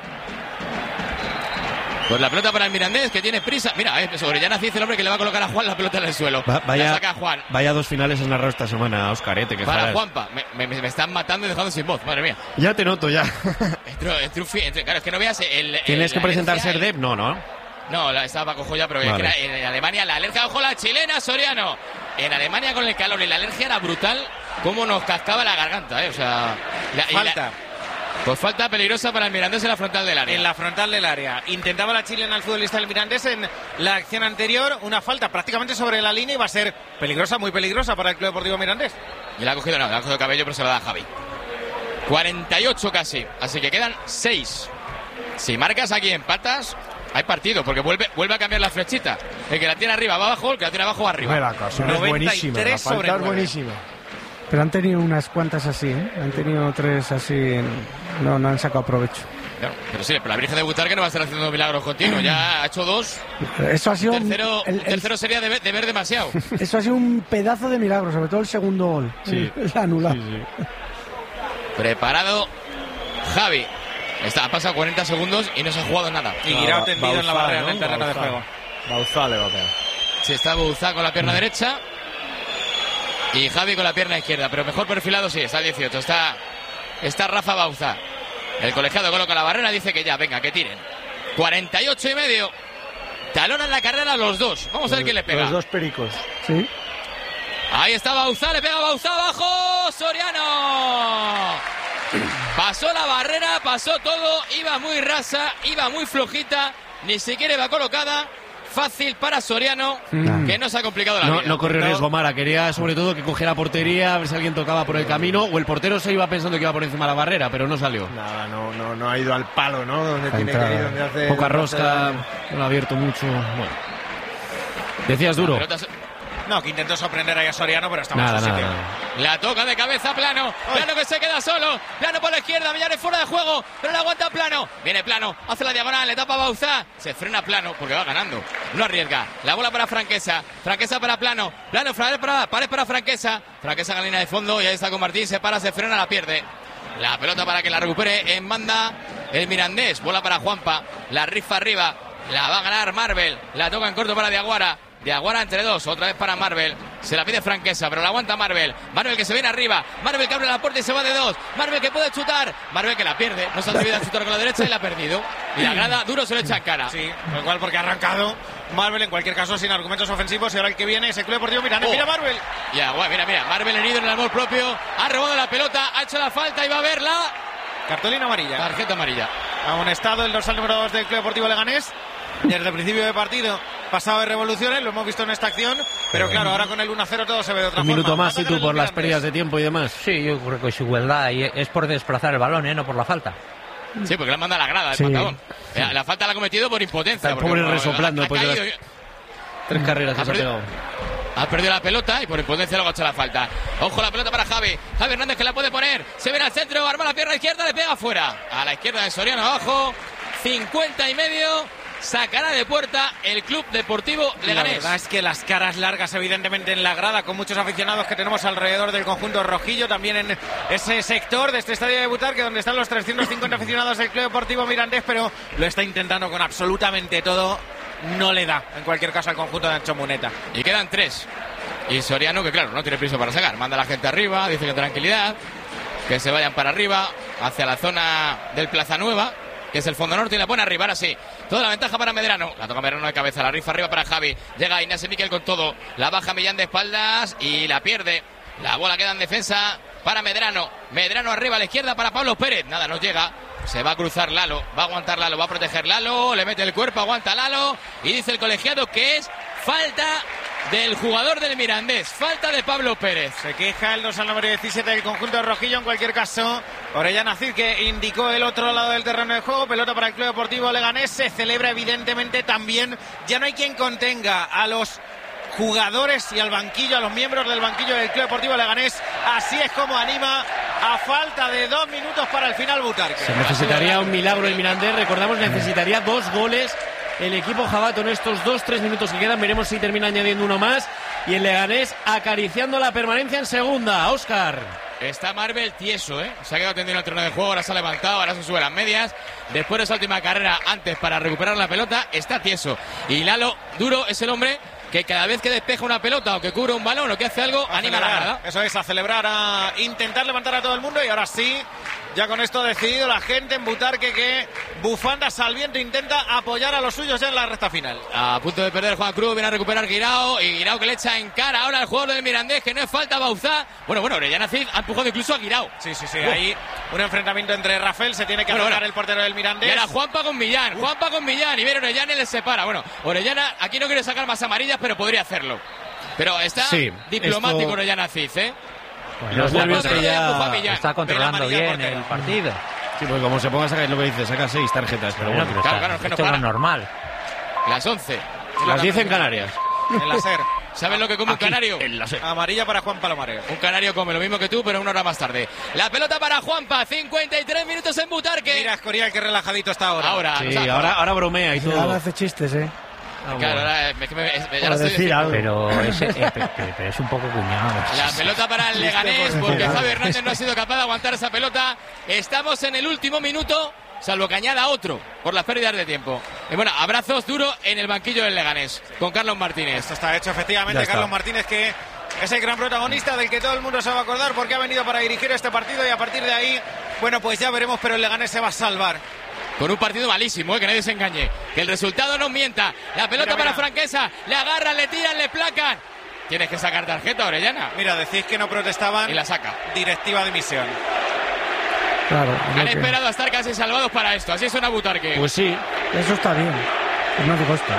[SPEAKER 4] Pues la pelota para el Mirandés, que tiene prisa. Mira, eh, sobre Orellana dice el hombre que le va a colocar a Juan la pelota en el suelo.
[SPEAKER 2] Va- vaya,
[SPEAKER 4] la saca Juan.
[SPEAKER 2] vaya dos finales en narrado esta semana, Óscar, eh, te
[SPEAKER 4] Para
[SPEAKER 2] quejarás.
[SPEAKER 4] Juanpa. Me, me- me están matando y dejando sin voz, madre mía.
[SPEAKER 2] Ya te noto, ya.
[SPEAKER 4] Entro- entro- entro- claro, es que no veas el. el-
[SPEAKER 2] ¿Tienes que
[SPEAKER 4] la
[SPEAKER 2] presentar
[SPEAKER 4] alergia,
[SPEAKER 2] Serdep? No, no.
[SPEAKER 4] No, la, estaba Paco Joya, pero
[SPEAKER 2] Vale.
[SPEAKER 4] que era en Alemania la alergia, ojo, la chilena, Soriano. En Alemania con el calor y la alergia era brutal, cómo nos cascaba la garganta, ¿eh? O sea, la, y la-
[SPEAKER 10] Falta.
[SPEAKER 4] pues falta peligrosa para el Mirandés en la frontal del área.
[SPEAKER 10] En la frontal del área. Intentaba la chilena al futbolista del Mirandés en la acción anterior. Una falta prácticamente sobre la línea y va a ser peligrosa, muy peligrosa para el Club Deportivo Mirandés.
[SPEAKER 4] Y la ha cogido, no, la ha cogido Cabello, pero se la da a Javi. cuarenta y ocho casi, así que quedan seis. Si marcas aquí empatas, hay partido, porque vuelve, vuelve a cambiar la flechita. El que la tiene arriba va abajo, el que la tiene abajo va arriba.
[SPEAKER 5] Bueno, la ocasión es
[SPEAKER 10] noventa y
[SPEAKER 5] buenísima, la
[SPEAKER 10] tres sobre
[SPEAKER 5] falta es
[SPEAKER 10] nueve.
[SPEAKER 5] buenísima.
[SPEAKER 1] Pero han tenido unas cuantas así, ¿eh? Han tenido tres así. en- No, no han sacado provecho.
[SPEAKER 4] Claro, pero sí, pero la Virgen de Butarque no va a estar haciendo milagros continuos. Ya ha hecho dos.
[SPEAKER 1] Eso ha sido. un-
[SPEAKER 4] Tercero,
[SPEAKER 1] el- el-
[SPEAKER 4] tercero sería de ver, de ver demasiado.
[SPEAKER 1] Eso ha sido un pedazo de milagro, sobre todo el segundo gol.
[SPEAKER 2] Sí.
[SPEAKER 1] El anulado.
[SPEAKER 4] Preparado Javi. Está, ha pasado cuarenta segundos y no se ha jugado nada.
[SPEAKER 10] Y Guirao tendido en la barrera en el terreno de juego.
[SPEAKER 5] Bauzá le va a pegar.
[SPEAKER 4] Si está Bouzá con la pierna derecha y Javi con la pierna izquierda, pero mejor perfilado sí, está el dieciocho. Está, está Rafa Bauzá. El colegiado coloca la barrera, dice que ya, venga, que tiren. cuarenta y ocho y medio. Talonan la carrera los dos. Vamos a ver quién le pega.
[SPEAKER 5] Los dos pericos.
[SPEAKER 1] Sí.
[SPEAKER 4] Ahí está Bauzá, le pega Bauzá abajo. Soriano. Pasó la barrera, pasó todo. Iba muy rasa, iba muy flojita. Ni siquiera iba colocada. Fácil para Soriano,
[SPEAKER 1] Mm.
[SPEAKER 4] que no se ha complicado la
[SPEAKER 2] No,
[SPEAKER 4] vida.
[SPEAKER 2] no corrió riesgo Mara, quería sobre todo que cogiera portería, a ver si alguien tocaba por el camino, o el portero se iba pensando que iba por encima de la barrera, pero no salió.
[SPEAKER 5] Nada, no, no, no ha ido al palo, ¿no? Donde
[SPEAKER 1] Ha
[SPEAKER 5] tiene
[SPEAKER 1] entrado.
[SPEAKER 5] que ir, donde hace.
[SPEAKER 2] Poca
[SPEAKER 5] donde hace
[SPEAKER 2] rosca,
[SPEAKER 5] daño.
[SPEAKER 2] no lo ha abierto mucho. Bueno. Decías duro.
[SPEAKER 4] Pelota se-
[SPEAKER 10] No, que intentó sorprender ahí a Soriano, pero estaba
[SPEAKER 2] Nada,
[SPEAKER 10] en su
[SPEAKER 2] nada,
[SPEAKER 10] sitio.
[SPEAKER 2] nada.
[SPEAKER 4] La toca de cabeza Plano. Plano que se queda solo. Plano por la izquierda. Millares fuera de juego. Pero la aguanta Plano. Viene Plano. Hace la diagonal. Le tapa Bauzá. Se frena Plano porque va ganando. No arriesga. La bola para Franquesa. Franquesa para Plano. Plano para, para, para, para Franquesa. Franquesa en la línea de fondo. Y ahí está con Martín. Se para, se frena, la pierde. La pelota para que la recupere en banda el Mirandés. Bola para Juanpa. La rifa arriba. La va a ganar Marvel. La toca en corto para Diaguara. Diaguara entre dos, otra vez para Marvel. Se la pide Franquesa, pero la aguanta Marvel. Marvel que se viene arriba. Marvel que abre la puerta y se va de dos. Marvel que puede chutar. Marvel que la pierde. No se ha atrevido a chutar con la derecha y la ha perdido. Y la grada duro se le echa en cara.
[SPEAKER 10] Sí, lo cual porque ha arrancado Marvel en cualquier caso sin argumentos ofensivos y ahora el que viene es el Club Deportivo Mirandés.
[SPEAKER 4] Oh.
[SPEAKER 10] Mira Marvel.
[SPEAKER 4] Ya, bueno, mira, mira. Marvel herido en el amor propio. Ha robado la pelota, ha hecho la falta y va a verla.
[SPEAKER 10] Cartulina amarilla.
[SPEAKER 4] Tarjeta amarilla.
[SPEAKER 10] Amonestado el dorsal número dos del Club Deportivo Leganés. Desde el principio de partido, pasado de revoluciones, lo hemos visto en esta acción, pero claro, ahora con el uno a cero todo se ve de otra
[SPEAKER 2] Un
[SPEAKER 10] forma.
[SPEAKER 2] minuto
[SPEAKER 10] Va a
[SPEAKER 2] más y
[SPEAKER 10] pegar
[SPEAKER 2] tú
[SPEAKER 10] el
[SPEAKER 2] por las
[SPEAKER 10] Mirandés.
[SPEAKER 2] pérdidas de tiempo y demás.
[SPEAKER 6] Sí, yo creo que es igualdad y es por desplazar el balón, ¿eh? No por la falta.
[SPEAKER 4] Sí, porque le manda la grada, el
[SPEAKER 1] Sí.
[SPEAKER 4] patadón. La, la falta la ha cometido por impotencia.
[SPEAKER 2] Está el
[SPEAKER 4] porque
[SPEAKER 2] pobre
[SPEAKER 4] como
[SPEAKER 2] resoplando
[SPEAKER 4] ha
[SPEAKER 2] después de
[SPEAKER 4] caído,
[SPEAKER 2] Tres carreras que
[SPEAKER 4] Ha
[SPEAKER 2] se ha
[SPEAKER 4] perdido.
[SPEAKER 2] pegado.
[SPEAKER 3] Ha perdido la pelota y por impotencia luego ha hecho la falta. Ojo la pelota para Javi. Javi Hernández que la puede poner. Se viene al centro, arma la pierna izquierda, le pega fuera. A la izquierda de Soriano abajo. cincuenta y medio. Sacará de puerta el Club Deportivo Leganés.
[SPEAKER 10] La verdad es que las caras largas evidentemente en la grada, con muchos aficionados que tenemos alrededor del conjunto rojillo, también en ese sector de este estadio de Butarque donde están los trescientos cincuenta aficionados del Club Deportivo Mirandés, pero lo está intentando con absolutamente todo. No le da, en cualquier caso, al conjunto de Ancho Muneta.
[SPEAKER 3] Y quedan tres. Y Soriano, que claro, no tiene prisa para sacar. Manda a la gente arriba, dice que tranquilidad, que se vayan para arriba, hacia la zona del Plaza Nueva, que es el fondo norte, y la pone arriba, ahora sí. Toda la ventaja para Medrano. La toca Medrano de cabeza, la rifa arriba para Javi. Llega Inés Miquel con todo. La baja Millán de espaldas y la pierde. La bola queda en defensa para Medrano. Medrano arriba a la izquierda para Pablo Pérez. Nada, nos llega. Se va a cruzar Lalo. Va a aguantar Lalo, va a proteger Lalo. Le mete el cuerpo, aguanta Lalo. Y dice el colegiado que es falta del jugador del Mirandés. Falta de Pablo Pérez.
[SPEAKER 10] Se queja el dos al número diecisiete del conjunto rojillo. En cualquier caso, Orellana Cid, que indicó el otro lado del terreno de juego. Pelota para el Club Deportivo Leganés. Se celebra evidentemente también. Ya no hay quien contenga a los jugadores y al banquillo, a los miembros del banquillo del Club Deportivo Leganés. Así es como anima a falta de dos minutos para el final Butarque.
[SPEAKER 2] Se necesitaría un milagro el Mirandés. Recordamos, necesitaría dos goles el equipo jabato en estos dos, tres minutos que quedan. Veremos si termina añadiendo uno más. Y el Leganés acariciando la permanencia en segunda. Óscar.
[SPEAKER 3] Está Marvel tieso, ¿eh? Se ha quedado tendido en el terreno de juego, ahora se ha levantado, ahora se sube las medias. Después de esa última carrera, antes para recuperar la pelota, está tieso. Y Lalo Duro es el hombre que cada vez que despeja una pelota o que cubre un balón o que hace algo, a anima
[SPEAKER 10] celebrar.
[SPEAKER 3] la grada.
[SPEAKER 10] Eso es, a celebrar, a intentar levantar a todo el mundo. Y ahora sí, ya con esto ha decidido la gente en Butarque que bufandas al viento intenta apoyar a los suyos ya en la recta final.
[SPEAKER 3] A punto de perder Juan Cruz, viene a recuperar Guirao, y Guirao que le echa en cara ahora al jugador del Mirandés, que no es falta Bauzá. Bueno, bueno, Orellana Cid ha empujado incluso a Guirao.
[SPEAKER 10] Sí, sí, sí, uh. ahí un enfrentamiento entre Rafael, se tiene que
[SPEAKER 3] bueno,
[SPEAKER 10] acercar
[SPEAKER 3] bueno.
[SPEAKER 10] el portero del Mirandés.
[SPEAKER 3] Y era Juanpa con Millán, uh. Juanpa con Millán, y viene Orellana y les separa. Bueno, Orellana aquí no quiere sacar más amarillas, pero podría hacerlo. Pero está sí, diplomático esto... Orellana Cid, ¿eh?
[SPEAKER 6] Bueno, los nervios que ya está controlando bien el partido.
[SPEAKER 2] Sí, pues como se ponga a sacar lo que dice, saca seis tarjetas, pero
[SPEAKER 6] bueno,
[SPEAKER 2] bueno.
[SPEAKER 6] Claro, claro, es que no para. Es normal.
[SPEAKER 3] Las once.
[SPEAKER 2] Las diez en Canarias.
[SPEAKER 10] En la SER.
[SPEAKER 3] ¿Sabes lo que come
[SPEAKER 2] Aquí,
[SPEAKER 3] un canario?
[SPEAKER 2] En la SER.
[SPEAKER 10] Amarilla para Juan Palomares.
[SPEAKER 3] Un canario come lo mismo que tú, pero una hora más tarde. La pelota para Juanpa, cincuenta y tres minutos en Butarque.
[SPEAKER 10] Mira, Escorial, qué relajadito está ahora.
[SPEAKER 3] Ahora,
[SPEAKER 2] sí,
[SPEAKER 3] o sea,
[SPEAKER 2] ahora, ahora bromea y todo.
[SPEAKER 1] Ahora hace chistes, ¿eh?
[SPEAKER 3] Ah, claro, ahora me, me, me, ya lo estoy
[SPEAKER 1] decir algo.
[SPEAKER 6] Pero, ese, eh, pero, pero es un poco cuñado.
[SPEAKER 3] La pelota para el Leganés, porque Javi Hernández no ha sido capaz de aguantar esa pelota. Estamos en el último minuto, salvo que añada otro por las pérdidas de tiempo. Y bueno, abrazos duros en el banquillo del Leganés con Carlos Martínez.
[SPEAKER 10] Esto está hecho efectivamente, Carlos Martínez, que es el gran protagonista del que todo el mundo se va a acordar porque ha venido para dirigir este partido, y a partir de ahí, bueno, pues ya veremos, pero el Leganés se va a salvar.
[SPEAKER 3] Con un partido malísimo, ¿eh? Que nadie se engañe. Que el resultado no mienta. La pelota mira, mira. para Franquesa. Le agarran, le tiran, le placan. Tienes que sacar tarjeta, Orellana.
[SPEAKER 10] Mira, decís que no protestaban.
[SPEAKER 3] Y la saca.
[SPEAKER 10] Directiva de dimisión.
[SPEAKER 1] Claro.
[SPEAKER 3] Han
[SPEAKER 1] que...
[SPEAKER 3] esperado a estar casi salvados para esto. Así suena Butarque.
[SPEAKER 2] Pues sí.
[SPEAKER 1] Eso está bien. No te costa.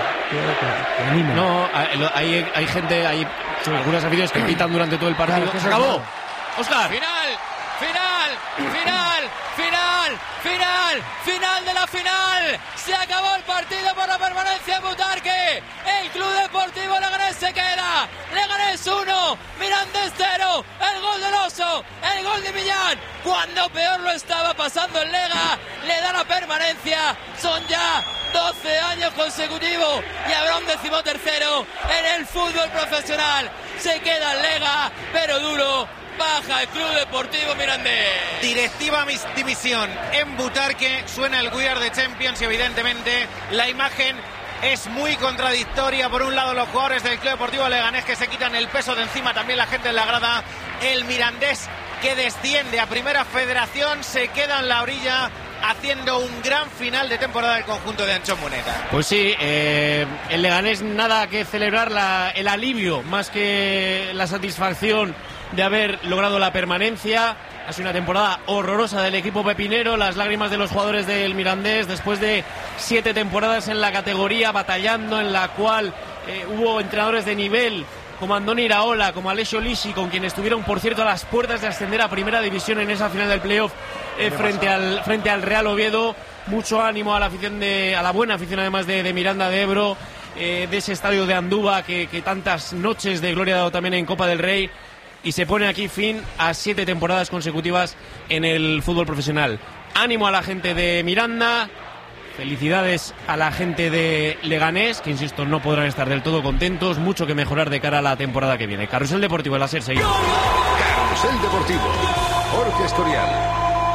[SPEAKER 2] No, hay, hay gente, hay algunas aficiones que pitan durante todo el partido.
[SPEAKER 1] Claro,
[SPEAKER 2] ¡Se acabó! ¡Óscar!
[SPEAKER 3] ¡Final! ¡Final! ¡Final! ¡Final! ¡Final! ¡Final de la final! ¡Se acabó el partido por la permanencia en Butarque! ¡El Club Deportivo Leganés se queda! ¡Leganés uno! ¡Mirandés cero! ¡El gol del Oso! ¡El gol de Millán! Cuando peor lo estaba pasando el Lega, le da la permanencia. Son ya doce años consecutivos y habrá un decimotercero en el fútbol profesional. Se queda el Lega, pero duro. Baja el Club Deportivo Mirandés.
[SPEAKER 10] Directiva dimisión en Butarque. Suena el We Are the Champions y evidentemente la imagen es muy contradictoria. Por un lado, los jugadores del Club Deportivo Leganés que se quitan el peso de encima, también la gente en la grada. El Mirandés que desciende a Primera Federación, se queda en la orilla haciendo un gran final de temporada del conjunto de Ancho Muneta.
[SPEAKER 2] Pues sí, eh, el Leganés nada que celebrar, la, el alivio más que la satisfacción de haber logrado la permanencia. Ha sido una temporada horrorosa del equipo pepinero, las lágrimas de los jugadores del Mirandés después de siete temporadas en la categoría, batallando, en la cual eh, hubo entrenadores de nivel como Andoni Iraola, como Alessio Lisi, con quienes estuvieron, por cierto, a las puertas de ascender a Primera División en esa final del playoff eh, frente al frente al Real Oviedo. Mucho ánimo a la afición de a la buena afición además de, de Miranda de Ebro. eh, de ese estadio de Andúba que, que tantas noches de gloria ha dado también en Copa del Rey, y se pone aquí fin a siete temporadas consecutivas en el fútbol profesional. Ánimo a la gente de Miranda, felicidades a la gente de Leganés, que insisto, no podrán estar del todo contentos, mucho que mejorar de cara a la temporada que viene. Carrusel Deportivo, en la SER, seguimos.
[SPEAKER 9] Carrusel Deportivo, Jorge Escorial.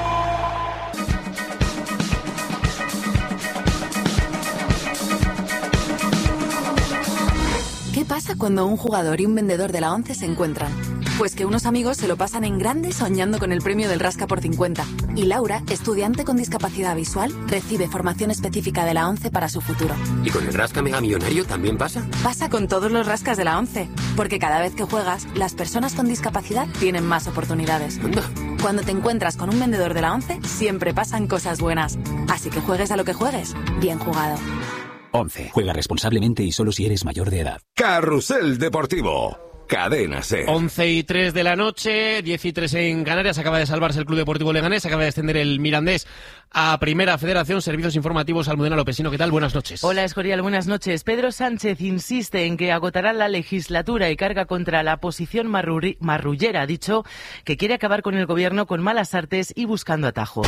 [SPEAKER 11] ¿Qué pasa cuando un jugador y un vendedor de la ONCE se encuentran? Pues que unos amigos se lo pasan en grande soñando con el premio del Rasca por cincuenta. Y Laura, estudiante con discapacidad visual, recibe formación específica de la ONCE para su futuro.
[SPEAKER 12] ¿Y con el Rasca Mega Millonario también pasa?
[SPEAKER 11] Pasa con todos los rascas de la ONCE. Porque cada vez que juegas, las personas con discapacidad tienen más oportunidades.
[SPEAKER 12] Anda.
[SPEAKER 11] Cuando te encuentras con un vendedor de la ONCE, siempre pasan cosas buenas. Así que juegues a lo que juegues, bien jugado.
[SPEAKER 13] ONCE. Juega responsablemente y solo si eres mayor de edad.
[SPEAKER 9] Carrusel Deportivo. Cadena SER.
[SPEAKER 2] once y tres de la noche, diez y tres en Canarias. Acaba de salvarse el Club Deportivo Leganés, acaba de descender el Mirandés a Primera Federación. Servicios informativos, Almudena Lopesino. ¿Qué tal? Buenas noches.
[SPEAKER 14] Hola, Escorial, buenas noches. Pedro Sánchez insiste en que agotará la legislatura y carga contra la oposición marruri- marrullera. Ha dicho que quiere acabar con el gobierno con malas artes y buscando atajos.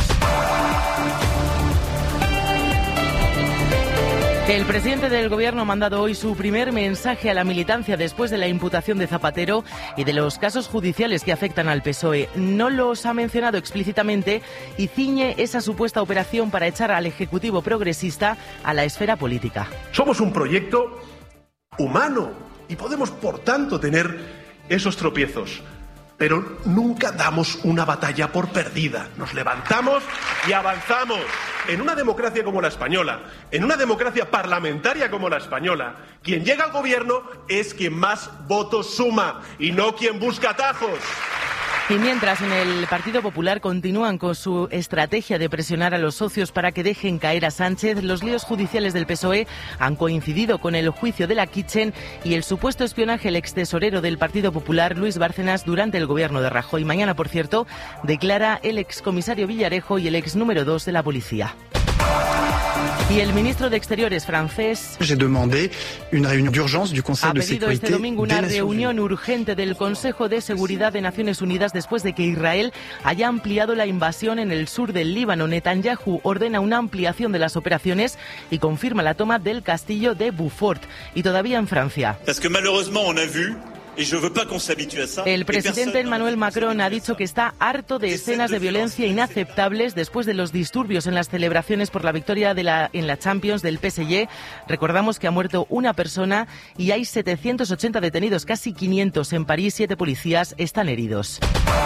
[SPEAKER 14] El presidente del Gobierno ha mandado hoy su primer mensaje a la militancia después de la imputación de Zapatero y de los casos judiciales que afectan al P S O E. No los ha mencionado explícitamente y ciñe esa supuesta operación para echar al Ejecutivo progresista a la esfera política.
[SPEAKER 15] Somos un proyecto humano y podemos, por tanto, tener esos tropiezos. Pero nunca damos una batalla por perdida. Nos levantamos y avanzamos. En una democracia como la española, en una democracia parlamentaria como la española, quien llega al gobierno es quien más votos suma y no quien busca atajos.
[SPEAKER 14] Y mientras en el Partido Popular continúan con su estrategia de presionar a los socios para que dejen caer a Sánchez, los líos judiciales del P S O E han coincidido con el juicio de la Kitchen y el supuesto espionaje al extesorero del Partido Popular, Luis Bárcenas, durante el gobierno de Rajoy. Mañana, por cierto, declara el excomisario Villarejo y el ex número dos de la policía. Y el ministro de Exteriores francés
[SPEAKER 16] J'ai demandé une réunion d'urgence du Conseil
[SPEAKER 14] ha
[SPEAKER 16] de
[SPEAKER 14] pedido
[SPEAKER 16] sécurité
[SPEAKER 14] este domingo una
[SPEAKER 16] des Nations
[SPEAKER 14] reunión urgente del Consejo de Seguridad de Naciones Unidas después de que Israel haya ampliado la invasión en el sur del Líbano. Netanyahu ordena una ampliación de las operaciones y confirma la toma del castillo de Beaufort. Y todavía en Francia.
[SPEAKER 17] Parce que malheureusement on a vu.
[SPEAKER 14] El presidente Emmanuel Macron ha dicho que está harto de escenas de violencia inaceptables después de los disturbios en las celebraciones por la victoria de la, en la Champions del P S G. Recordamos que ha muerto una persona y hay setecientos ochenta detenidos, casi quinientos en París. Siete policías están heridos.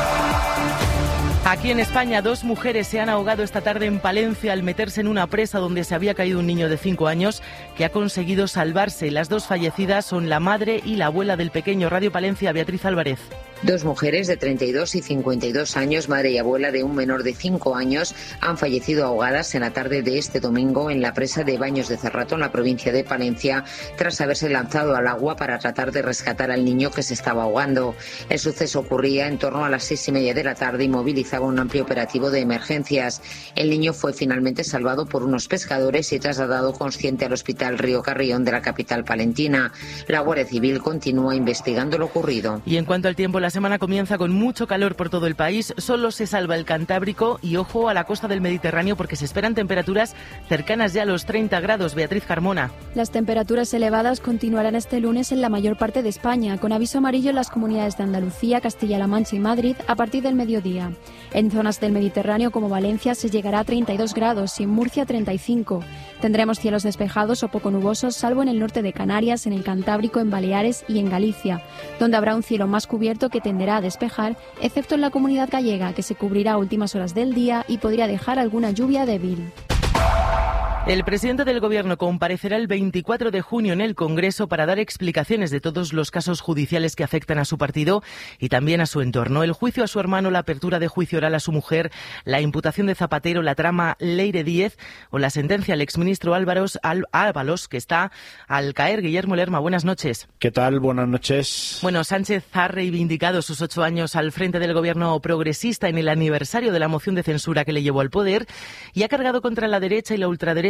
[SPEAKER 14] Aquí en España, dos mujeres se han ahogado esta tarde en Palencia al meterse en una presa donde se había caído un niño de cinco años que ha conseguido salvarse. Las dos fallecidas son la madre y la abuela del pequeño. Radio Palencia, Beatriz Álvarez.
[SPEAKER 18] Dos mujeres de treinta y dos y cincuenta y dos años, madre y abuela de un menor de cinco años, han fallecido ahogadas en la tarde de este domingo en la presa de Baños de Cerrato, en la provincia de Palencia, tras haberse lanzado al agua para tratar de rescatar al niño que se estaba ahogando. El suceso ocurría en torno a las seis y media de la tarde y movilizaba un amplio operativo de emergencias. El niño fue finalmente salvado por unos pescadores y trasladado consciente al Hospital Río Carrión de la capital palentina. La Guardia Civil continúa investigando lo ocurrido.
[SPEAKER 14] Y en cuanto al tiempo, la semana comienza con mucho calor por todo el país. Solo se salva el Cantábrico y ojo a la costa del Mediterráneo porque se esperan temperaturas cercanas ya a los treinta grados. Beatriz Carmona.
[SPEAKER 19] Las temperaturas elevadas continuarán este lunes en la mayor parte de España, con aviso amarillo en las comunidades de Andalucía, Castilla-La Mancha y Madrid a partir del mediodía. En zonas del Mediterráneo como Valencia se llegará a treinta y dos grados y en Murcia treinta y cinco. Tendremos cielos despejados o poco nubosos, salvo en el norte de Canarias, en el Cantábrico, en Baleares y en Galicia, donde habrá un cielo más cubierto que tenderá a despejar, excepto en la Comunidad Gallega, que se cubrirá a últimas horas del día y podría dejar alguna lluvia débil.
[SPEAKER 14] El presidente del Gobierno comparecerá el veinticuatro de junio en el Congreso para dar explicaciones de todos los casos judiciales que afectan a su partido y también a su entorno. El juicio a su hermano, la apertura de juicio oral a su mujer, la imputación de Zapatero, la trama Leire Díez o la sentencia al exministro Álvaros, Ábalos, que está al caer. Guillermo Lerma, buenas noches.
[SPEAKER 20] ¿Qué tal? Buenas noches.
[SPEAKER 14] Bueno, Sánchez ha reivindicado sus ocho años al frente del Gobierno progresista en el aniversario de la moción de censura que le llevó al poder y ha cargado contra la derecha y la ultraderecha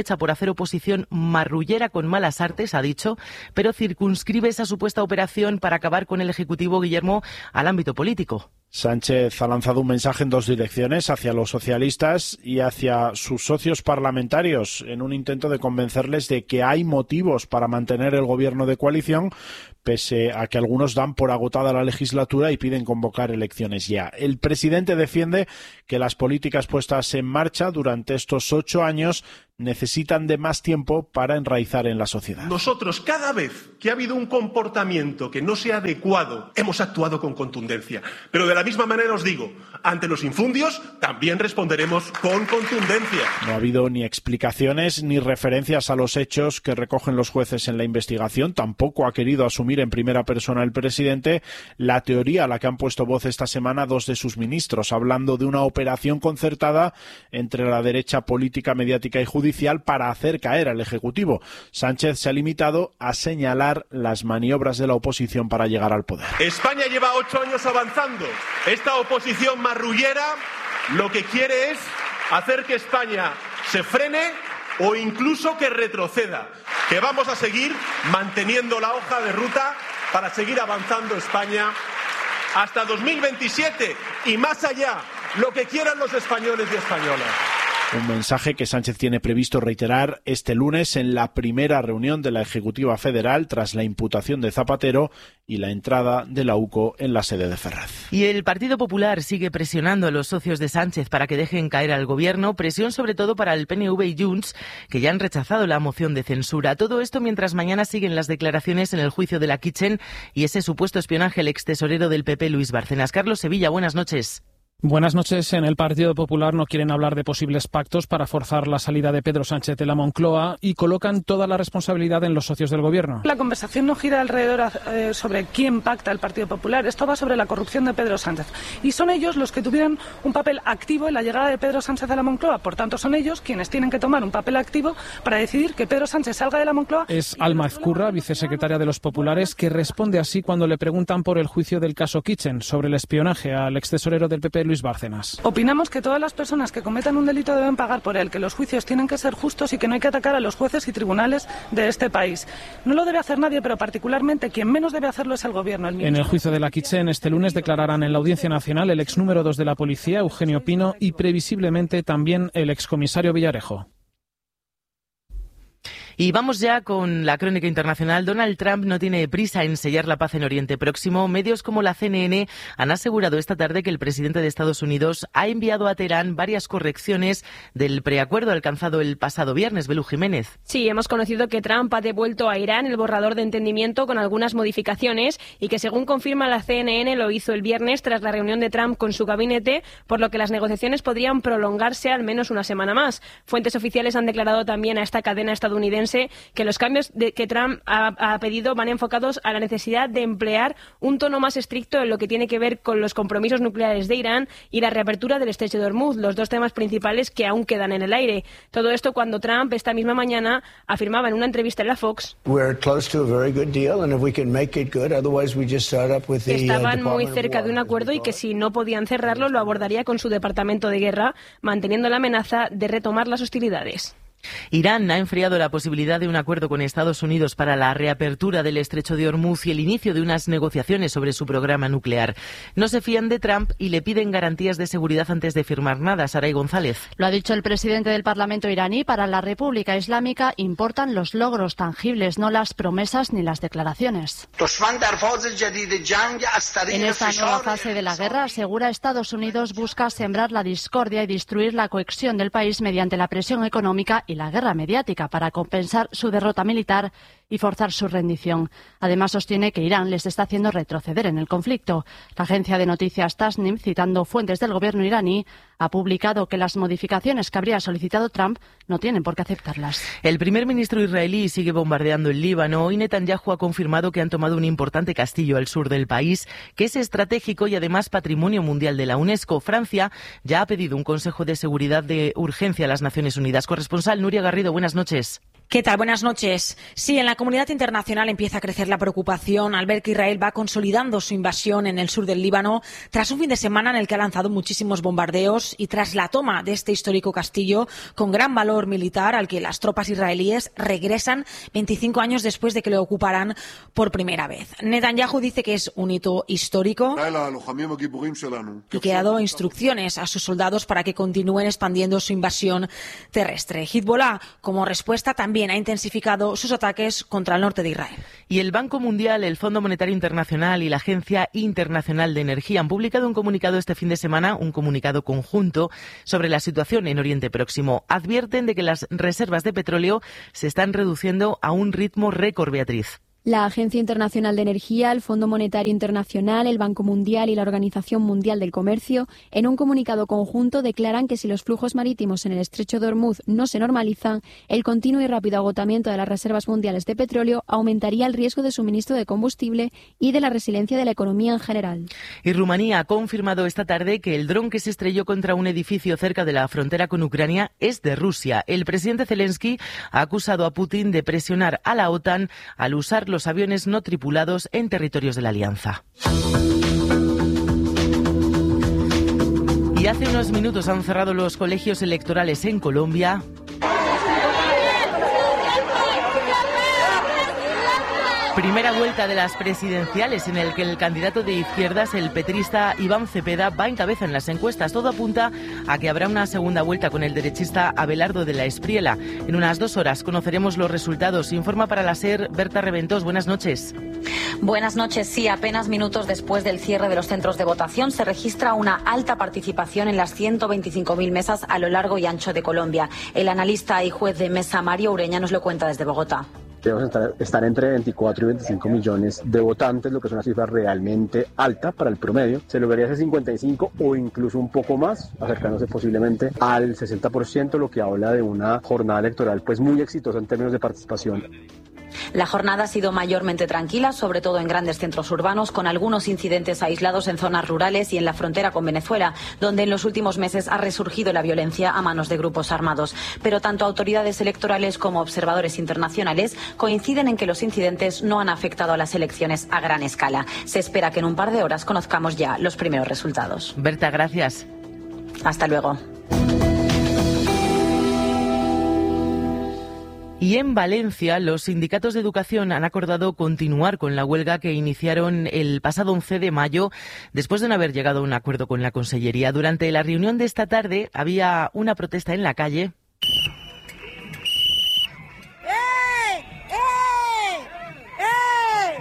[SPEAKER 14] sospecha por hacer oposición marrullera con malas artes, ha dicho, pero circunscribe esa supuesta operación para acabar con el Ejecutivo, Guillermo, al ámbito político.
[SPEAKER 20] Sánchez ha lanzado un mensaje en dos direcciones, hacia los socialistas y hacia sus socios parlamentarios, en un intento de convencerles de que hay motivos para mantener el gobierno de coalición, pese a que algunos dan por agotada la legislatura y piden convocar elecciones ya. El presidente defiende que las políticas puestas en marcha durante estos ocho años necesitan de más tiempo para enraizar en la sociedad.
[SPEAKER 15] Nosotros, cada vez que ha habido un comportamiento que no sea adecuado, hemos actuado con contundencia. Pero de la misma manera os digo, ante los infundios también responderemos con contundencia.
[SPEAKER 20] No ha habido ni explicaciones ni referencias a los hechos que recogen los jueces en la investigación. Tampoco ha querido asumir en primera persona el presidente la teoría a la que han puesto voz esta semana dos de sus ministros, hablando de una operación concertada entre la derecha política, mediática y judicial para hacer caer al Ejecutivo. Sánchez se ha limitado a señalar las maniobras de la oposición para llegar al poder.
[SPEAKER 15] España lleva ocho años avanzando. Esta oposición marrullera lo que quiere es hacer que España se frene o incluso que retroceda. Que vamos a seguir manteniendo la hoja de ruta para seguir avanzando España hasta dos mil veintisiete y más allá, lo que quieran los españoles y españolas.
[SPEAKER 20] Un mensaje que Sánchez tiene previsto reiterar este lunes en la primera reunión de la Ejecutiva Federal tras la imputación de Zapatero y la entrada de la U C O en la sede de Ferraz.
[SPEAKER 14] Y el Partido Popular sigue presionando a los socios de Sánchez para que dejen caer al gobierno, presión sobre todo para el P N V y Junts, que ya han rechazado la moción de censura. Todo esto mientras mañana siguen las declaraciones en el juicio de la Kitchen y ese supuesto espionaje al extesorero del P P, Luis Bárcenas. Carlos Sevilla, buenas noches.
[SPEAKER 17] Buenas noches. En el Partido Popular no quieren hablar de posibles pactos para forzar la salida de Pedro Sánchez de la Moncloa y colocan toda la responsabilidad en los socios del Gobierno.
[SPEAKER 21] La conversación no gira alrededor eh, sobre quién pacta el Partido Popular. Esto va sobre la corrupción de Pedro Sánchez. Y son ellos los que tuvieron un papel activo en la llegada de Pedro Sánchez a la Moncloa. Por tanto, son ellos quienes tienen que tomar un papel activo para decidir que Pedro Sánchez salga de la Moncloa.
[SPEAKER 17] Es Alma Ezcurra, vicesecretaria de los Populares, que responde así cuando le preguntan por el juicio del caso Kitchen sobre el espionaje al extesorero del P P, Luis Bárcenas.
[SPEAKER 21] Opinamos que todas las personas que cometan un delito deben pagar por él, que los juicios tienen que ser justos y que no hay que atacar a los jueces y tribunales de este país. No lo debe hacer nadie, pero particularmente quien menos debe hacerlo es el Gobierno. El
[SPEAKER 17] en el juicio de la Kitchen este lunes declararán en la Audiencia Nacional el ex número dos de la Policía, Eugenio Pino, y previsiblemente también el excomisario Villarejo.
[SPEAKER 14] Y vamos ya con la crónica internacional. Donald Trump no tiene prisa en sellar la paz en Oriente Próximo. Medios como la C N N han asegurado esta tarde que el presidente de Estados Unidos ha enviado a Teherán varias correcciones del preacuerdo alcanzado el pasado viernes. Belú Jiménez.
[SPEAKER 22] Sí, hemos conocido que Trump ha devuelto a Irán el borrador de entendimiento con algunas modificaciones y que, según confirma la C N N, lo hizo el viernes tras la reunión de Trump con su gabinete, por lo que las negociaciones podrían prolongarse al menos una semana más. Fuentes oficiales han declarado también a esta cadena estadounidense que los cambios de, que Trump ha, ha pedido van enfocados a la necesidad de emplear un tono más estricto en lo que tiene que ver con los compromisos nucleares de Irán y la reapertura del estrecho de Hormuz, los dos temas principales que aún quedan en el aire. Todo esto cuando Trump esta misma mañana afirmaba en una entrevista en la Fox que estaban muy cerca de un acuerdo y que si no podían cerrarlo lo abordaría con su departamento de guerra, manteniendo la amenaza de retomar las hostilidades.
[SPEAKER 14] Irán ha enfriado la posibilidad de un acuerdo con Estados Unidos para la reapertura del estrecho de Hormuz y el inicio de unas negociaciones sobre su programa nuclear. No se fían de Trump y le piden garantías de seguridad antes de firmar nada. Saray González.
[SPEAKER 23] Lo ha dicho el presidente del Parlamento iraní. Para la República Islámica importan los logros tangibles, no las promesas ni las declaraciones. En esta nueva fase de la guerra, asegura Estados Unidos, busca sembrar la discordia y destruir la cohesión del país mediante la presión económica y la guerra mediática para compensar su derrota militar y forzar su rendición. Además, sostiene que Irán les está haciendo retroceder en el conflicto. La agencia de noticias Tasnim, citando fuentes del gobierno iraní, ha publicado que las modificaciones que habría solicitado Trump no tienen por qué aceptarlas.
[SPEAKER 14] El primer ministro israelí sigue bombardeando el Líbano y Netanyahu ha confirmado que han tomado un importante castillo al sur del país, que es estratégico y además patrimonio mundial de la UNESCO. Francia ya ha pedido un Consejo de Seguridad de urgencia a las Naciones Unidas. Corresponsal Nuria Garrido, buenas noches.
[SPEAKER 5] ¿Qué tal? Buenas noches. Sí, en la comunidad internacional empieza a crecer la preocupación al ver que Israel va consolidando su invasión en el sur del Líbano tras un fin de semana en el que ha lanzado muchísimos bombardeos y tras la toma de este histórico castillo con gran valor militar al que las tropas israelíes regresan veinticinco años después de que lo ocuparan por primera vez. Netanyahu dice que es un hito histórico y que ha dado instrucciones a sus soldados para que continúen expandiendo su invasión terrestre. Hezbollah, como respuesta, también ha intensificado sus ataques contra el norte de Israel.
[SPEAKER 14] Y el Banco Mundial, el Fondo Monetario Internacional y la Agencia Internacional de Energía han publicado un comunicado este fin de semana, un comunicado conjunto sobre la situación en Oriente Próximo. Advierten de que las reservas de petróleo se están reduciendo a un ritmo récord, Beatriz.
[SPEAKER 19] La Agencia Internacional de Energía, el Fondo Monetario Internacional, el Banco Mundial y la Organización Mundial del Comercio, en un comunicado conjunto declaran que si los flujos marítimos en el estrecho de Hormuz no se normalizan, el continuo y rápido agotamiento de las reservas mundiales de petróleo aumentaría el riesgo de suministro de combustible y de la resiliencia de la economía en general.
[SPEAKER 14] Y Rumanía ha confirmado esta tarde que el dron que se estrelló contra un edificio cerca de la frontera con Ucrania es de Rusia. El presidente Zelensky ha acusado a Putin de presionar a la OTAN al usar los los aviones no tripulados en territorios de la Alianza. Y hace unos minutos han cerrado los colegios electorales en Colombia. Primera vuelta de las presidenciales en el que el candidato de izquierdas, el petrista Iván Cepeda, va en cabeza en las encuestas. Todo apunta a que habrá una segunda vuelta con el derechista Abelardo de la Espriela. En unas dos horas conoceremos los resultados. Informa para la SER Berta Reventós. Buenas noches.
[SPEAKER 7] Buenas noches. Sí, apenas minutos después del cierre de los centros de votación se registra una alta participación en las ciento veinticinco mil mesas a lo largo y ancho de Colombia. El analista y juez de mesa Mario Ureña nos lo cuenta desde Bogotá.
[SPEAKER 8] Debemos estar, estar entre veinticuatro y veinticinco millones de votantes, lo que es una cifra realmente alta para el promedio. Se lograría hacer cincuenta y cinco o incluso un poco más, acercándose posiblemente al sesenta por ciento, lo que habla de una jornada electoral pues muy exitosa en términos de participación.
[SPEAKER 7] La jornada ha sido mayormente tranquila, sobre todo en grandes centros urbanos, con algunos incidentes aislados en zonas rurales y en la frontera con Venezuela, donde en los últimos meses ha resurgido la violencia a manos de grupos armados. Pero tanto autoridades electorales como observadores internacionales coinciden en que los incidentes no han afectado a las elecciones a gran escala. Se espera que en un par de horas conozcamos ya los primeros resultados.
[SPEAKER 14] Berta, gracias.
[SPEAKER 7] Hasta luego.
[SPEAKER 14] Y en Valencia, los sindicatos de educación han acordado continuar con la huelga que iniciaron el pasado once de mayo, después de no haber llegado a un acuerdo con la Consellería. Durante la reunión de esta tarde había una protesta en la calle.
[SPEAKER 24] ¡Eh! ¡Eh!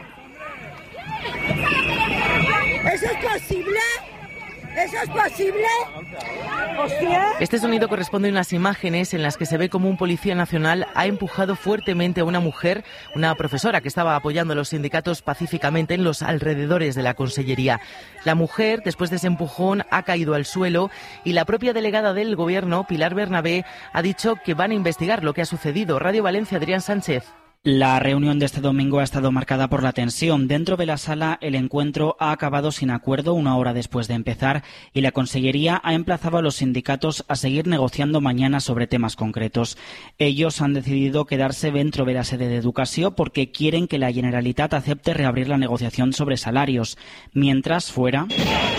[SPEAKER 24] ¡Eh! ¿Eso es posible? ¿Eso es posible? ¿Hostia?
[SPEAKER 14] Este sonido corresponde a unas imágenes en las que se ve como un policía nacional ha empujado fuertemente a una mujer, una profesora que estaba apoyando a los sindicatos pacíficamente en los alrededores de la Consellería. La mujer, después de ese empujón, ha caído al suelo y la propia delegada del Gobierno, Pilar Bernabé, ha dicho que van a investigar lo que ha sucedido. Radio Valencia, Adrián Sánchez.
[SPEAKER 25] La reunión de este domingo ha estado marcada por la tensión. Dentro de la sala, el encuentro ha acabado sin acuerdo una hora después de empezar y la Consellería ha emplazado a los sindicatos a seguir negociando mañana sobre temas concretos. Ellos han decidido quedarse dentro de la sede de Educación porque quieren que la Generalitat acepte reabrir la negociación sobre salarios. Mientras, fuera...